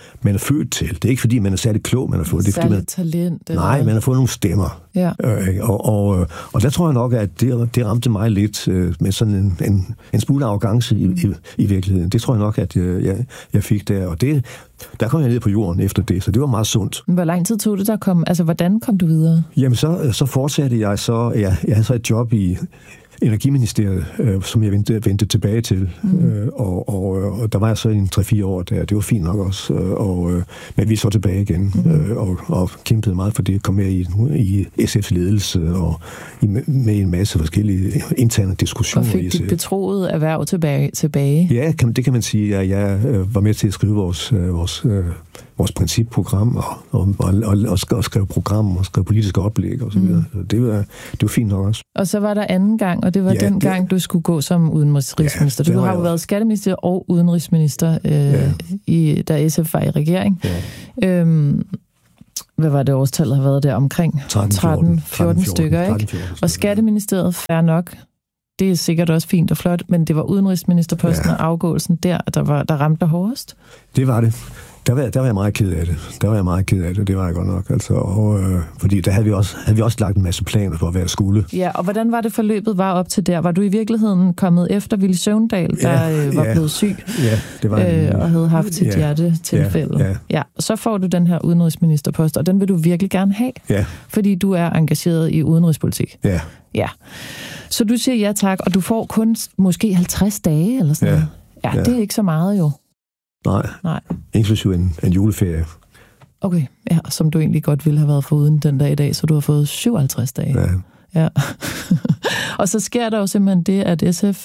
S2: man er født til. Det er ikke, fordi man er særlig klog, man har fået. Det er, fordi man
S1: talent. Eller...
S2: Nej, man har fået nogle stemmer.
S1: Ja.
S2: Og der tror jeg nok, at det ramte mig lidt med sådan en smule arrogance i virkeligheden. Det tror jeg nok, at jeg fik der. Og der kom jeg ned på jorden efter det, så det var meget sundt.
S1: Hvor lang tid tog det, altså hvordan kom du videre?
S2: Jamen, så fortsatte jeg så. Jeg havde så et job i Energiministeriet, som jeg vendte tilbage til. Og der var jeg så i 3-4 år der. Det var fint nok også. Men vi så tilbage igen og kæmpede meget for det at komme med i SF's ledelse og med en masse forskellige interne diskussioner.
S1: Og fik dit betroede erhverv tilbage?
S2: Ja, det kan man sige. Jeg var med til at skrive vores principprogram og skrev program og skrev politiske oplæg og så videre. Det var fint nok også.
S1: Og så var der anden gang, og det var den gang, du skulle gå som udenrigsminister. Du har jo været skatteminister og udenrigsminister, da SF var i regering. Ja. Hvad var det årstallet har været der? Omkring 13-14 stykker, ikke? Og Skatteministeriet, fair nok. Det er sikkert også fint og flot, men det var udenrigsministerposten og afgåelsen der ramte dig hårdest?
S2: Det var det. Der var jeg meget ked af det. Det var jeg godt nok. Altså, fordi der havde vi også lagt en masse planer for, hvad jeg skulle.
S1: Ja, og hvordan var det forløbet var op til der? Var du i virkeligheden kommet efter Villy Søvndal, der var blevet syg?
S2: Ja, det var
S1: og havde haft sit hjertetilfælde. Ja, og så får du den her udenrigsministerpost, og den vil du virkelig gerne have. Ja. Fordi du er engageret i udenrigspolitik. Ja. Så du siger ja tak, og du får kun måske 50 dage eller sådan noget. Ja, det er ikke så meget jo.
S2: Nej. Inklusive en juleferie.
S1: Okay, ja, som du egentlig godt ville have været foruden den dag i dag, så du har fået 57 dage. Ja. Og så sker der jo simpelthen det, at SF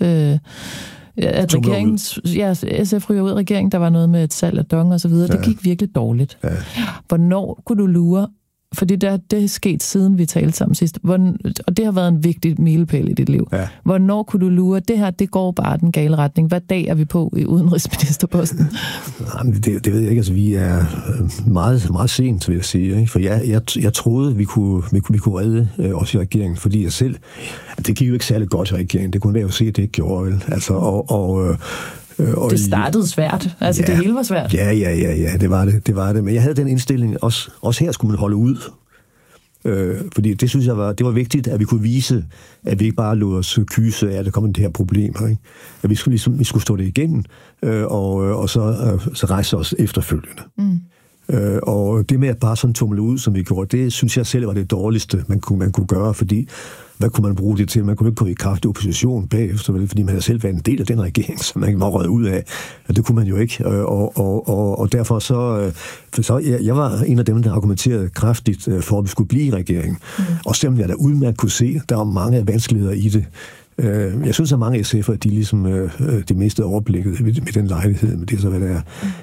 S1: ryger ud af regeringen. Der var noget med et salg af Dong og så videre. Det gik virkelig dårligt. Ja. Hvornår kunne du lure? Fordi det er sket siden vi talte sammen sidst. Og det har været en vigtig milepæl i dit liv. Ja. Hvornår kunne du lure, det her, det går bare den gale retning? Hvad dag er vi på i udenrigsministerposten?
S2: Det ved jeg ikke. Altså, vi er meget, meget sent, vil jeg sige. Ikke? For jeg troede, vi kunne redde os i regeringen, fordi jeg selv... Det gik jo ikke særlig godt i regeringen. Det kunne være jo se, at det ikke gjorde, vel? Altså,
S1: det startede svært. Altså, det hele var svært.
S2: Ja, det var det. Men jeg havde den indstilling, også her skulle man holde ud. Fordi det synes jeg det var vigtigt, at vi kunne vise, at vi ikke bare lod os kyse af, at der kom det her problemer. Ikke? At vi skulle stå det igennem, og så rejse os efterfølgende. Og det med at bare sådan tumle ud, som vi gjorde, det synes jeg selv var det dårligste, man kunne gøre, fordi hvad kunne man bruge det til? Man kunne ikke gå i kraftig opposition bagefter, vel, fordi man havde selv været en del af den regering, som man ikke var røget ud af. Og det kunne man jo ikke. Og derfor så jeg var en af dem, der argumenterede kraftigt for, at vi skulle blive i regeringen. Og selvom jeg da udmærket kunne se, der var mange vanskeligheder i det. Jeg synes, at mange SF'er, de ligesom de mistede overblikket med den lejlighed, men det er så, hvad det er.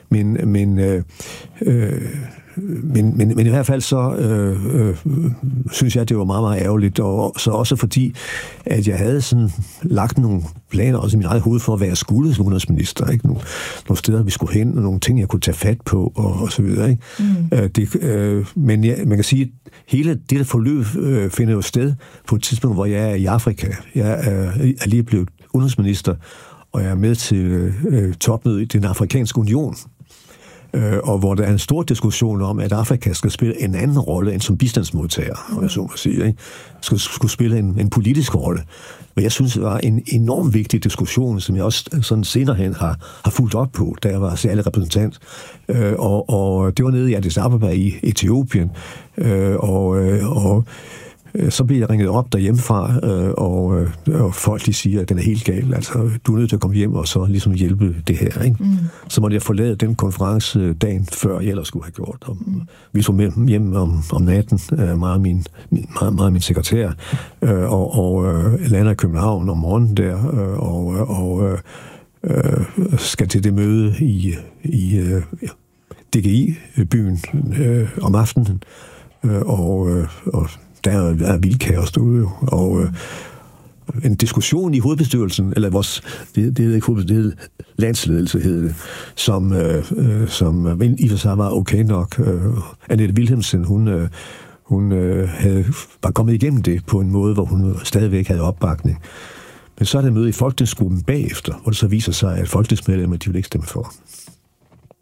S2: Men i hvert fald så synes jeg, at det var meget, meget ærgerligt, og så også fordi, at jeg havde sådan lagt nogle planer også i min eget hoved for, hvad jeg skulle som udenrigsminister, ikke? Nogle steder, vi skulle hen, og nogle ting, jeg kunne tage fat på, og så videre, ikke? Men man kan sige, at hele det der forløb finder jo sted på et tidspunkt, hvor jeg er i Afrika. Jeg er lige blevet udenrigsminister, og jeg er med til topmødet i den afrikanske union, og hvor der er en stor diskussion om, at Afrika skal spille en anden rolle end som bistandsmodtager, om jeg så må sige, ikke? Skulle spille en politisk rolle. Men jeg synes, det var en enormt vigtig diskussion, som jeg også sådan senere hen har fulgt op på, da jeg var særlig repræsentant. Og det var nede i Addis Ababa i Etiopien, og så bliver jeg ringet op derhjemmefra, og folk de siger, at den er helt gal. Altså, du er nødt til at komme hjem og så ligesom hjælpe det her. Ikke? Så måtte jeg forlade den konference dagen før, jeg ellers skulle have gjort. Vi tog med hjem om natten, meget af min sekretær, og lander i København om morgenen der, og skal til det møde i DGI-byen om aftenen, og der er vildkaos derude jo, og en diskussion i hovedbestyrelsen, eller det hedder ikke hovedbestyrelsen, det hedder landsledelse, hed det, som i og for sig var okay nok. Annette Wilhelmsen, hun var kommet igennem det på en måde, hvor hun stadigvæk havde opbakning. Men så er der møde i folketingsgruppen bagefter, hvor det så viser sig, at folketingsmedlemmer, de vil ikke stemme for.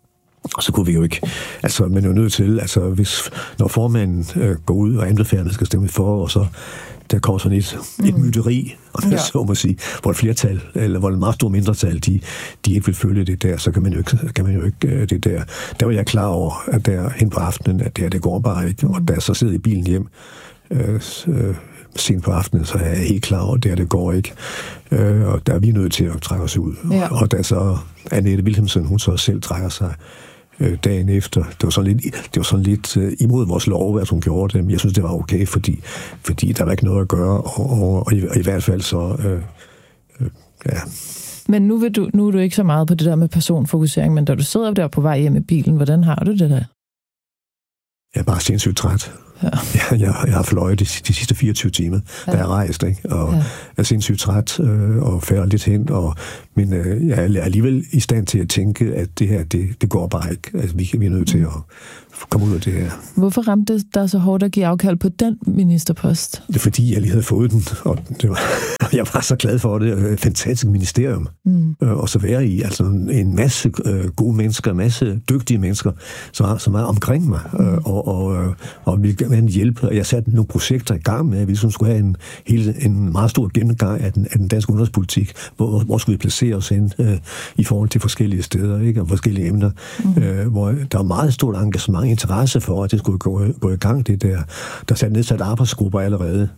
S2: Og så kunne vi jo ikke, altså man er jo nødt til, altså når formanden går ud og anbefalerne skal stemme for, og så der kommer sådan et myteri, og det så må sige, hvor et flertal, eller hvor et meget stort mindretal, de ikke vil følge det der, så kan man jo ikke det der. Der var jeg klar over, at der hen på aftenen, at det går bare ikke, og da jeg så sidder i bilen hjem, sent på aftenen, så er jeg helt klar over, at det går ikke. Og der er vi nødt til at trække os ud. Ja. Og da så Annette Wilhelmsen, hun så selv trækker sig dagen efter. Det var sådan lidt imod vores lov, at hun gjorde det, men jeg synes, det var okay, fordi der var ikke noget at gøre, og i hvert fald så, ja.
S1: Men nu er du ikke så meget på det der med personfokusering, men da du sidder der på vej hjem i bilen, hvordan har du det der?
S2: Jeg er bare sindssygt træt. Ja. Jeg har fløjet de sidste 24 timer, da jeg rejst, ikke? Og er sindssygt træt og falder lidt hen, men jeg er alligevel i stand til at tænke, at det her, det går bare ikke. Altså, vi er nødt til at komme ud af det her. Hvorfor
S1: ramte det dig så hårdt at give afkald på den ministerpost?
S2: Det er fordi, jeg lige havde fået den, og jeg var så glad for det. Fantastisk ministerium og så være i. Altså en masse gode mennesker, en masse dygtige mennesker, som er omkring mig, og vi kan hjælpe. Jeg satte nogle projekter i gang med, at vi skulle have en meget stor gennemgang af den danske udenrigspolitik. Hvor skulle vi placere os hen i forhold til forskellige steder, ikke? Og forskellige emner, hvor der er meget stort engagement, interesse for, at det skulle gå i gang, det der. Der er nedsat arbejdsgrupper allerede,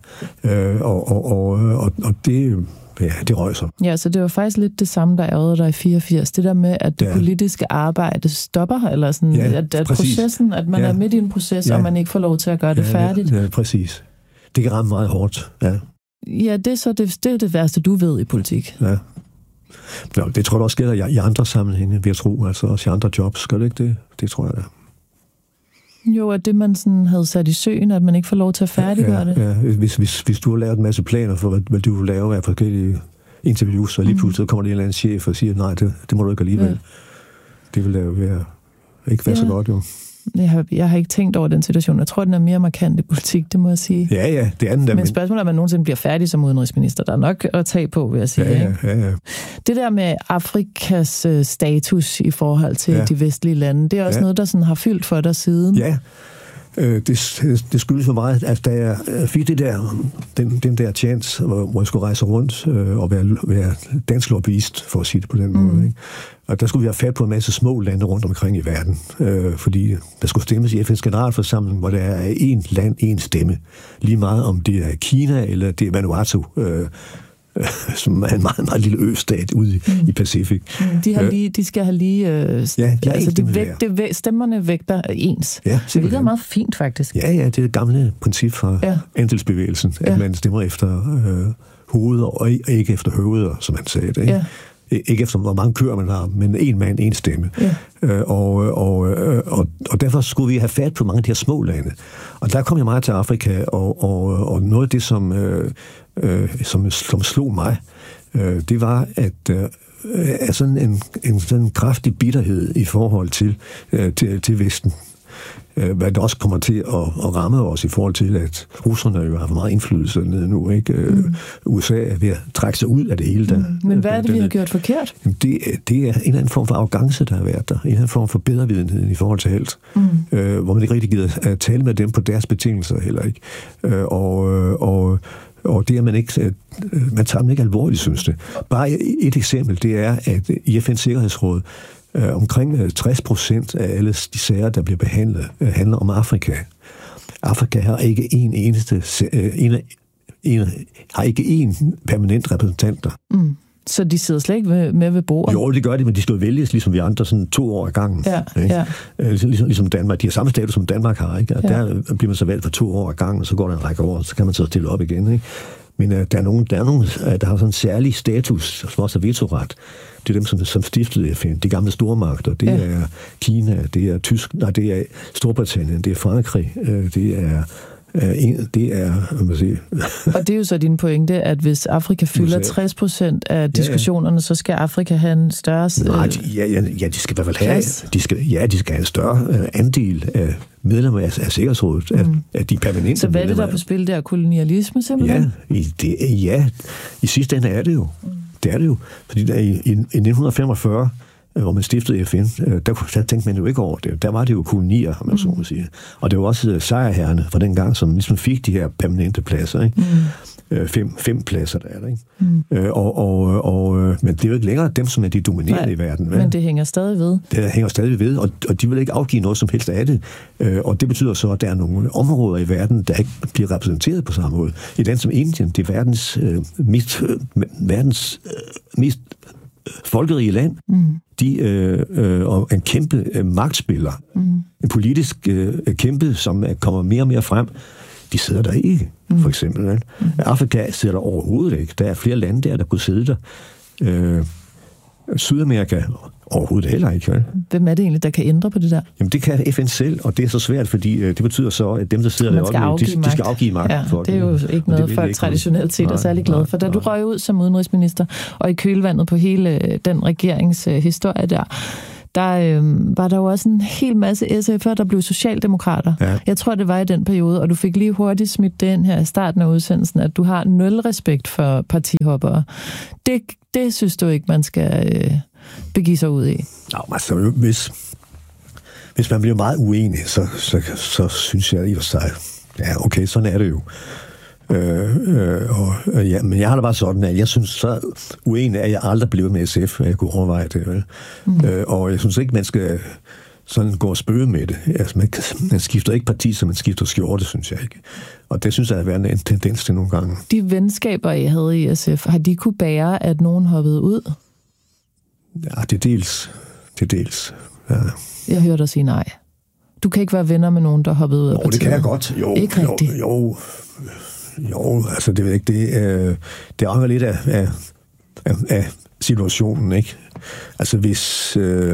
S2: og det... Ja, det røg sig.
S1: Ja, så det var faktisk lidt det samme, der ærgede dig i 84. Det der med, at det politiske arbejde stopper, eller sådan, at processen, at man er midt i en proces, og man ikke får lov til at gøre det færdigt.
S2: Ja, præcis. Det kan ramme meget hårdt,
S1: Ja, det er så det er det værste, du ved i politik.
S2: Ja. Nå, det tror jeg også gælder i andre sammenhænge, vil jeg tro, altså også i andre jobs. Gør det ikke det? Det tror jeg da.
S1: Jo, at det man sådan havde sat i søen, at man ikke får lov til at færdiggøre det.
S2: Ja, hvis du har lavet en masse planer for, hvad du vil lave af forskellige interviews, og lige pludselig kommer der en eller anden chef og siger, nej, det må du ikke alligevel. Ja. Det vil da ikke være så godt, jo.
S1: Jeg har ikke tænkt over den situation. Jeg tror, den er mere markant i politik, det må jeg sige.
S2: Ja, det er den der.
S1: Men spørgsmålet er, om man nogensinde bliver færdig som udenrigsminister. Der er nok at tage på, vil jeg sige.
S2: Ja. Det
S1: der med Afrikas status i forhold til de vestlige lande, det er også noget, der sådan har fyldt for dig siden.
S2: Ja, det skyldes for meget, at da jeg fik den der chance, hvor jeg skulle rejse rundt og være dansk lobbyist, for at sige det på den måde, ikke? Og der skulle vi have fat på en masse små lande rundt omkring i verden, fordi der skulle stemmes i FN's generalforsamling, hvor der er én land, én stemme. Lige meget om det er Kina eller det er Vanuatu, som er en meget, meget lille østat ude i Pacific.
S1: De skal have lige... stemmerne vægter ens. Ja, det er meget fint, faktisk.
S2: Ja, det er et gamle princip fra andelsbevægelsen, at man stemmer efter hoveder og ikke efter høveder, som man sagde det. Ikke? Ja. Ikke efter, hvor mange køer man har, men en mand, en stemme. Ja. Og derfor skulle vi have fat på mange af de her små lande. Og der kom jeg meget til Afrika, og noget af det, som slog mig, det var, at sådan en kraftig bitterhed i forhold til Vesten. Hvad det også kommer til at ramme os i forhold til, at russerne jo har for meget indflydelse nede nu, ikke? USA er ved at trække sig ud af det hele.
S1: Men hvad er det, vi har gjort forkert?
S2: Det er en eller anden form for arrogance, der har været der. En eller anden form for bedrevidenhed i forhold til alt. Hvor man ikke rigtig gider at tale med dem på deres betingelser heller ikke. Og det er man tager dem ikke alvorligt, synes det. Bare et eksempel, det er, at i FN's Sikkerhedsråd, omkring 60% af alle de sager, der bliver behandlet, handler om Afrika. Afrika har ikke har ikke én permanent repræsentant der.
S1: Så de sidder slet ikke med ved bordet?
S2: Jo, det gør de, men de skal jo vælges, ligesom vi andre, sådan 2 år ad gangen. Ja. Ligesom Danmark. De har samme status, som Danmark har, ikke? Og der bliver man så valgt for 2 år ad gangen, og så går der en række år, og så kan man så stille op igen, ikke? Men der er nogen, der har sådan en særlig status, som også har vetoret. Det er dem, som stiftede FN. De gamle stormagter. Det er Kina, det er det er Storbritannien, det er Frankrig, det er hvad man siger.
S1: Og det er jo så din pointe, at hvis Afrika fylder 60% af diskussionerne, så skal Afrika have en større...
S2: Nej, de skal i hvert fald have... De skal have en større andel af medlemmer af Sikkerhedsrådet, af de permanente.
S1: Så hvad er det, der er på spil der? Kolonialisme simpelthen?
S2: I sidste ende er det jo. Det er det jo. Fordi der i 1945, hvor man stiftede FN, der tænkte man jo ikke over det. Der var det jo kolonier, om man så må sige. Og det var også sejrherrerne fra den gang, som ligesom fik de her permanente pladser, ikke? 5 pladser, der er der, ikke? Men det er jo ikke længere dem, som er de dominerende i verden.
S1: Men det hænger stadig ved.
S2: Det hænger stadig ved, og de vil ikke afgive noget som helst af det. Og det betyder så, at der er nogle områder i verden, der ikke bliver repræsenteret på samme måde. I land som Indien, det er verdens mest folkerige land, og en kæmpe magtspiller, en politisk kæmpe, som kommer mere og mere frem, de sidder der ikke, for eksempel. Afrika sidder der overhovedet ikke. Der er flere lande der kunne sidde der. Sydamerika overhovedet heller ikke. Vel?
S1: Hvem er det egentlig, der kan ændre på det der?
S2: Jamen, det kan FN selv, og det er så svært, fordi det betyder så, at dem, der sidder deroppe, de skal afgive magt.
S1: Ja, det er jo ikke noget, folk traditionelt set er særlig glade for. Da du røg ud som udenrigsminister, og i kølvandet på hele den regeringshistorie der var der jo også en hel masse SF'er, der blev socialdemokrater. Ja. Jeg tror, det var i den periode, og du fik lige hurtigt smidt det ind her i starten af udsendelsen, at du har 0 respekt for partihoppere. Det synes du ikke, man skal begive sig ud i?
S2: Nå, altså, hvis man bliver meget uenig, så synes jeg i og sig, ja, okay, sådan er det jo. Men jeg har da bare sådan, at jeg synes så uenig, at jeg aldrig blev med SF, at jeg kunne overveje det. Vel? Og jeg synes ikke, man skal sådan gå og spøge med det. Altså, man skifter ikke parti, så man skifter skjorte, synes jeg ikke. Og det synes jeg har været en tendens til nogle gange.
S1: De venskaber, I havde i SF, har de kunne bære, at nogen hoppede ud?
S2: Ja, det er dels. Ja.
S1: Jeg hørte dig sige nej. Du kan ikke være venner med nogen, der hoppede ud af partiet.
S2: Det kan jeg godt. Jo, altså det ved jeg ikke. Det afhænger lidt af situationen, ikke? Altså hvis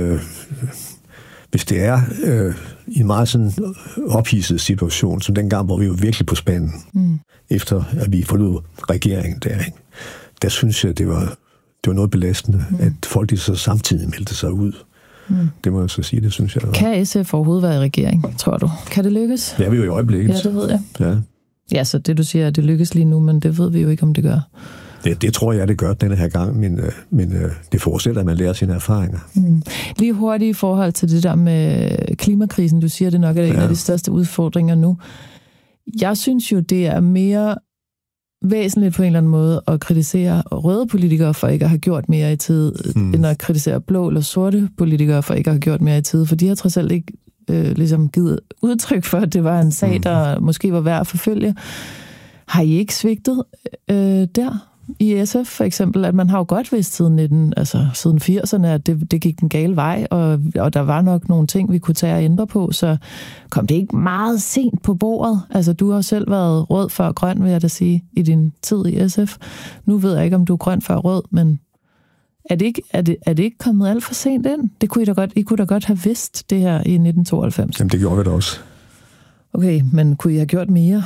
S2: det er i en meget sådan ophidset situation, som dengang, hvor vi var virkelig på spanden, efter at vi forlod regeringen der, ikke? Der synes jeg, det var noget belastende, at folk de så samtidig meldte sig ud. Det må jeg så sige, det synes jeg.
S1: Kan SF overhovedet være i regering, tror du? Kan det lykkes?
S2: Ja, vi er jo i øjeblikket.
S1: Ja, det ved jeg.
S2: Ja.
S1: Ja, så det du siger, det lykkes lige nu, men det ved vi jo ikke, om det gør.
S2: Det tror jeg, det gør denne her gang, men det forudsætter, at man lærer sine erfaringer.
S1: Lige hurtigt i forhold til det der med klimakrisen, du siger, det nok er en af de største udfordringer nu. Jeg synes jo, det er mere væsentligt på en eller anden måde at kritisere røde politikere for ikke at have gjort mere i tid, end at kritisere blå eller sorte politikere for ikke at have gjort mere i tid, for de har trods alt ikke ligesom givet udtryk for, at det var en sag, der måske var værd at forfølge. Har I ikke svigtet der i SF for eksempel, at man har jo godt vidst siden 80'erne, at det gik den gale vej, og der var nok nogle ting, vi kunne tage og ændre på, så kom det ikke meget sent på bordet? Altså, du har selv været rød før grøn, vil jeg da sige, i din tid i SF. Nu ved jeg ikke, om du er grøn før rød, men er det ikke kommet alt for sent ind? Det kunne I kunne da godt have vidst, det her i 1992.
S2: Jamen, det gjorde vi da også.
S1: Okay, men kunne I have gjort mere?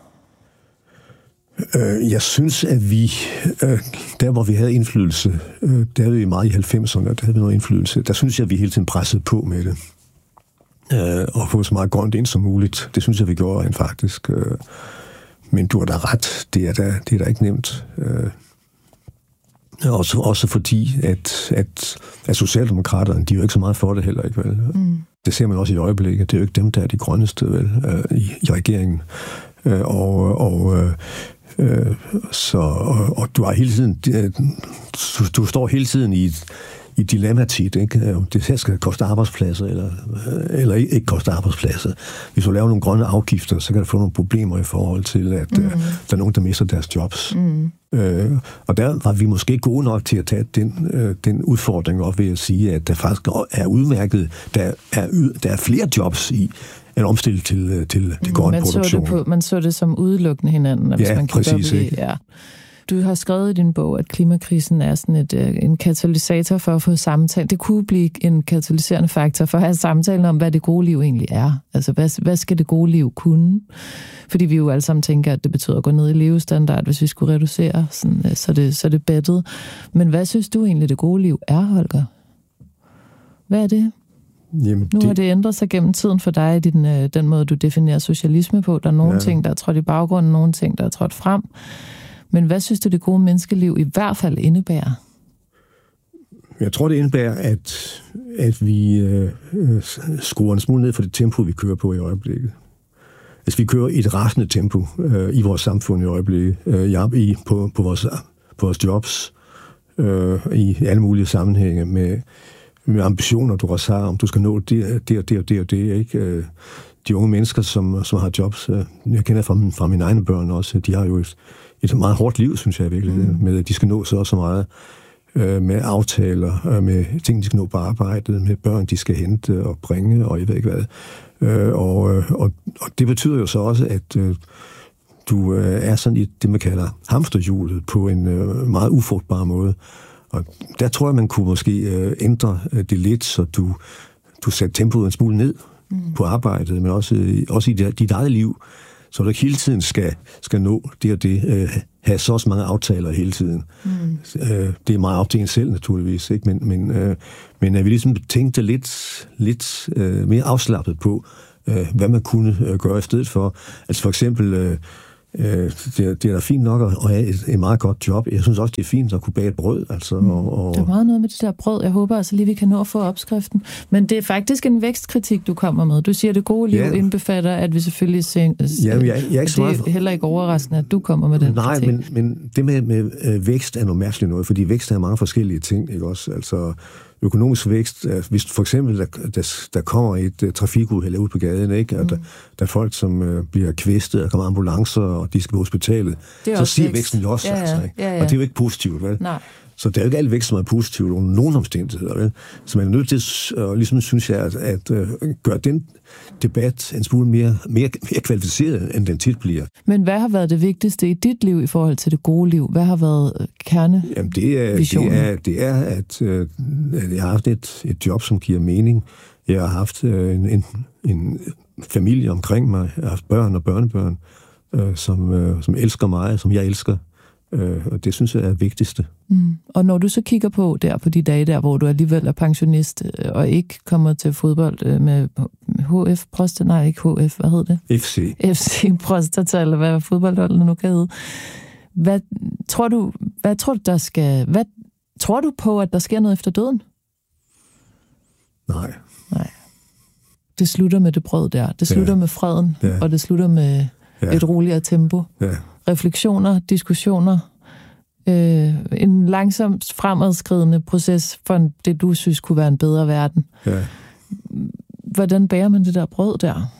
S2: Jeg synes, at vi, der hvor vi havde indflydelse, der havde vi meget i 90'erne, der havde vi noget indflydelse, der synes jeg, at vi hele tiden pressede på med det. Og få så meget grønt ind som muligt. Det synes jeg, vi gjorde rent faktisk. Men du har da ret, det er da ikke nemt. Også fordi, at Socialdemokraterne, de er jo ikke så meget for det heller, ikke vel? Det ser man også i øjeblikket. Det er jo ikke dem, der er de grønneste, vel, i regeringen. Og du har hele tiden, du står hele tiden i et dilemma tit, ikke? Det her skal koste arbejdspladser, eller ikke koste arbejdspladser. Hvis du laver nogle grønne afgifter, så kan du få nogle problemer i forhold til, at der er nogen, der mister deres jobs. Og der var vi måske gode nok til at tage den udfordring op ved at sige, at der faktisk er udmærket, der er flere jobs i en omstilling til grøn produktion.
S1: Man så det som udelukkende hinanden. Hvis man
S2: præcis.
S1: Ja. Du har skrevet i din bog, at klimakrisen er sådan en katalysator for at få samtale. Det kunne blive en katalyserende faktor for at have samtalen om, hvad det gode liv egentlig er. Altså, hvad skal det gode liv kunne? Fordi vi jo alle sammen tænker, at det betyder at gå ned i levestandard, hvis vi skulle reducere, sådan, så det beddet. Men hvad synes du egentlig, det gode liv er, Holger? Hvad er det?
S2: Jamen,
S1: nu har det ændret sig gennem tiden for dig, i den måde, du definerer socialisme på. Der er nogle ting, der er trådt i baggrunden, nogle ting, der er trådt frem. Men hvad synes du, det gode menneskeliv i hvert fald indebærer?
S2: Jeg tror, det indebærer, at vi skruer en smule ned for det tempo, vi kører på i øjeblikket. Altså, vi kører i et rasende tempo i vores samfund i øjeblikket, på vores jobs, i alle mulige sammenhænge med ambitioner, du også har, om du skal nå det, ikke? De unge mennesker, som har jobs, jeg kender fra mine egne børn også, de har jo et meget hårdt liv, synes jeg virkelig, med at de skal nå så meget, med aftaler, med ting, de skal nå på arbejdet, med børn, de skal hente og bringe, og jeg ved ikke hvad. Og det betyder jo så også, at du er sådan i det, man kalder hamsterhjulet på en meget ufrugtbar måde. Og der tror jeg, man kunne måske ændre det lidt, så du sætter tempoet en smule ned på arbejdet, men også i dit eget liv, så du ikke hele tiden skal nå det og det, have så mange aftaler hele tiden. Det er meget op til en selv, naturligvis, ikke? Men at vi ligesom tænkte lidt mere afslappet på, hvad man kunne gøre i stedet for. Altså for eksempel, det er da fint nok at have et meget godt job. Jeg synes også, det er fint at kunne bage et brød. Altså,
S1: Der er meget noget med det der brød. Jeg håber altså lige, vi kan nå at få opskriften. Men det er faktisk en vækstkritik, du kommer med. Du siger, at det gode liv indbefatter, at vi selvfølgelig jeg er ikke så meget... Det er heller ikke overraskende, at du kommer med den kritik.
S2: Nej, men det med vækst er noget mærkeligt noget, fordi vækst er mange forskellige ting, ikke også? Altså, økonomisk vækst, hvis for eksempel der kommer et trafikuheld ud på gaden, ikke? Og der er folk, som bliver kvæstet, og kommer ambulancer, og de skal på hospitalet, så siger væksten jo også, altså, ikke? Ja. Og det er jo ikke positivt, vel? Nej. Så det er jo ikke alt vækst, som er positivt under nogen omstændigheder, vel? Så man er nødt til, ligesom synes jeg, at gøre den debat en smule mere kvalificeret, end den tit bliver.
S1: Men hvad har været det vigtigste i dit liv i forhold til det gode liv? Hvad har været kernevisionen?
S2: Jamen det er, at jeg har haft et job, som giver mening. Jeg har haft en familie omkring mig. Jeg har haft børn og børnebørn, som elsker mig, som jeg elsker. Og det synes jeg er det vigtigste.
S1: Og når du så kigger på de dage der, hvor du alligevel er pensionist og ikke kommer til fodbold med HF Prostata, nej ikke HF, hvad hed det? FC Prostata, eller hvad fodboldholdet nu kan hedde. Hvad tror du på, at der sker noget efter døden?
S2: Nej.
S1: Det slutter med det brød der. Det slutter med freden, og det slutter med et roligere tempo. Ja. Refleksioner, diskussioner, en langsomt fremadskridende proces for det, du synes kunne være en bedre verden. Ja. Hvordan bager man det der brød der?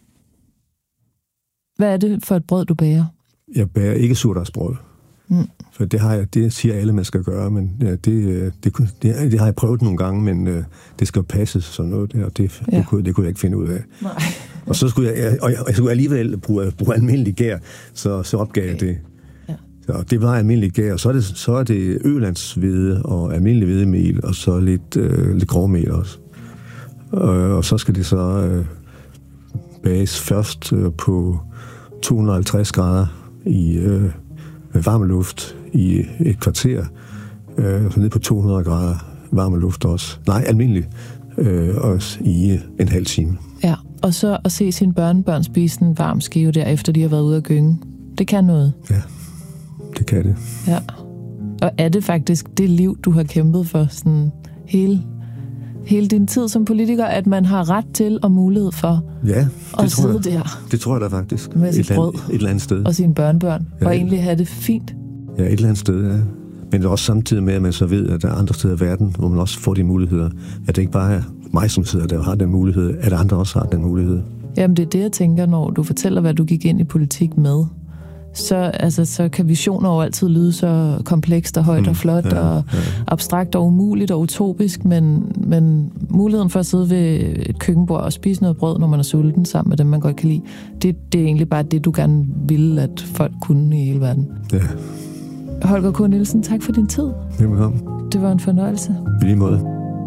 S1: Hvad er det for et brød, du bager? Jeg
S2: bager ikke surdejsbrød. For det siger alle, man skal gøre, men det har jeg prøvet nogle gange, men det skal passe sådan noget der, og det kunne jeg ikke finde ud af. Nej. Og så skulle jeg alligevel bruge almindelig gær, så opgav jeg det. Ja. Så det var almindelig gær, og så er det ølandshvede og almindelig hvedemel, og så lidt grovmel også. Og så skal det så bages først på 250 grader i varme luft i et kvarter, så ned på 200 grader varme luft også. Nej, almindeligt, også i en halv time.
S1: Ja, og så at se sine børnebørn spise en varm skive der, efter de har været ude at gynge. Det kan noget.
S2: Ja, det kan det.
S1: Ja. Og er det faktisk det liv, du har kæmpet for sådan hele din tid som politiker, at man har ret til og mulighed for at sidde der?
S2: Det tror jeg da faktisk.
S1: Med sit brød.
S2: Et eller andet sted.
S1: Og sine børnebørn. Og egentlig have det fint.
S2: Ja, et eller andet sted, ja. Men det er også samtidig med, at man så ved, at der er andre steder i verden, hvor man også får de muligheder. At det ikke bare er mig, som sidder der og har den mulighed, at andre også har den mulighed.
S1: Jamen, det er det, jeg tænker, når du fortæller, hvad du gik ind i politik med. Så kan visioner jo altid lyde så komplekst og højt og flot og abstrakt og umuligt og utopisk, men muligheden for at sidde ved et køkkenbord og spise noget brød, når man er sulten, sammen med dem, man godt kan lide, det er egentlig bare det, du gerne ville, at folk kunne i hele verden. Ja. Holger K. Nielsen, tak for din tid.
S2: Velbekomme.
S1: Det var en fornøjelse.
S2: I lige måde.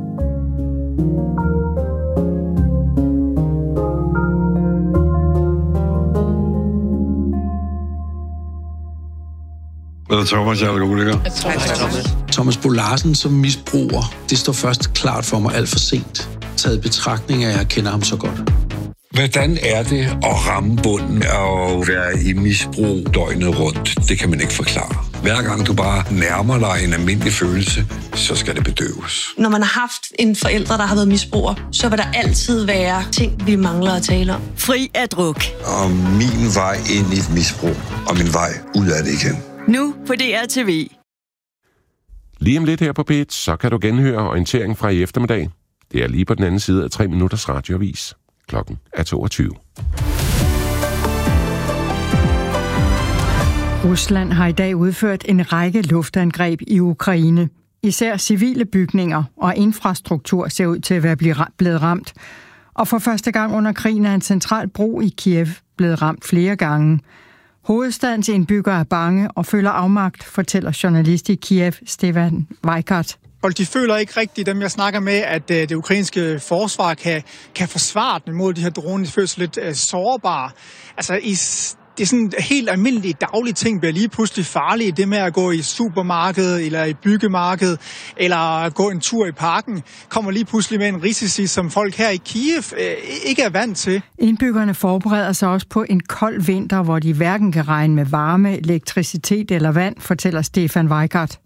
S4: Thomas, jeg er alkoholiker. Thomas Bo Larsen som misbruger, det står først klart for mig alt for sent. Taget i betragtning af, at jeg kender ham så godt.
S5: Hvordan er det at ramme bunden og være i misbrug døgnet rundt? Det kan man ikke forklare. Hver gang du bare nærmer dig en almindelig følelse, så skal det bedøves.
S6: Når man har haft en forælder, der har været misbruger, så vil der altid være ting, vi mangler at tale om.
S7: Fri af druk.
S5: Og min vej ind i et misbrug, og min vej ud af det igen.
S7: Nu på DRTV.
S8: Lige om lidt her på P1, så kan du genhøre orientering fra i eftermiddag. Det er lige på den anden side af 3 minutters radioavis. Klokken er 22.
S9: Rusland har i dag udført en række luftangreb i Ukraine. Især civile bygninger og infrastruktur ser ud til at være blevet ramt. Og for første gang under krigen er en central bro i Kiev blevet ramt flere gange. Hovedstadens indbyggere er bange og føler afmagt, fortæller journalist i Kiev, Stefan Weikart.
S10: Og de føler ikke rigtigt, dem jeg snakker med, at det ukrainske forsvar kan forsvare dem mod de her droner. De føler sig lidt sårbare. Altså, det er sådan helt almindelige daglige ting, bliver lige pludselig farlige. Det med at gå i supermarkedet, eller i byggemarkedet, eller gå en tur i parken, kommer lige pludselig med en risici, som folk her i Kiev ikke er vant til.
S9: Indbyggerne forbereder sig også på en kold vinter, hvor de hverken kan regne med varme, elektricitet eller vand, fortæller Stefan Weikart.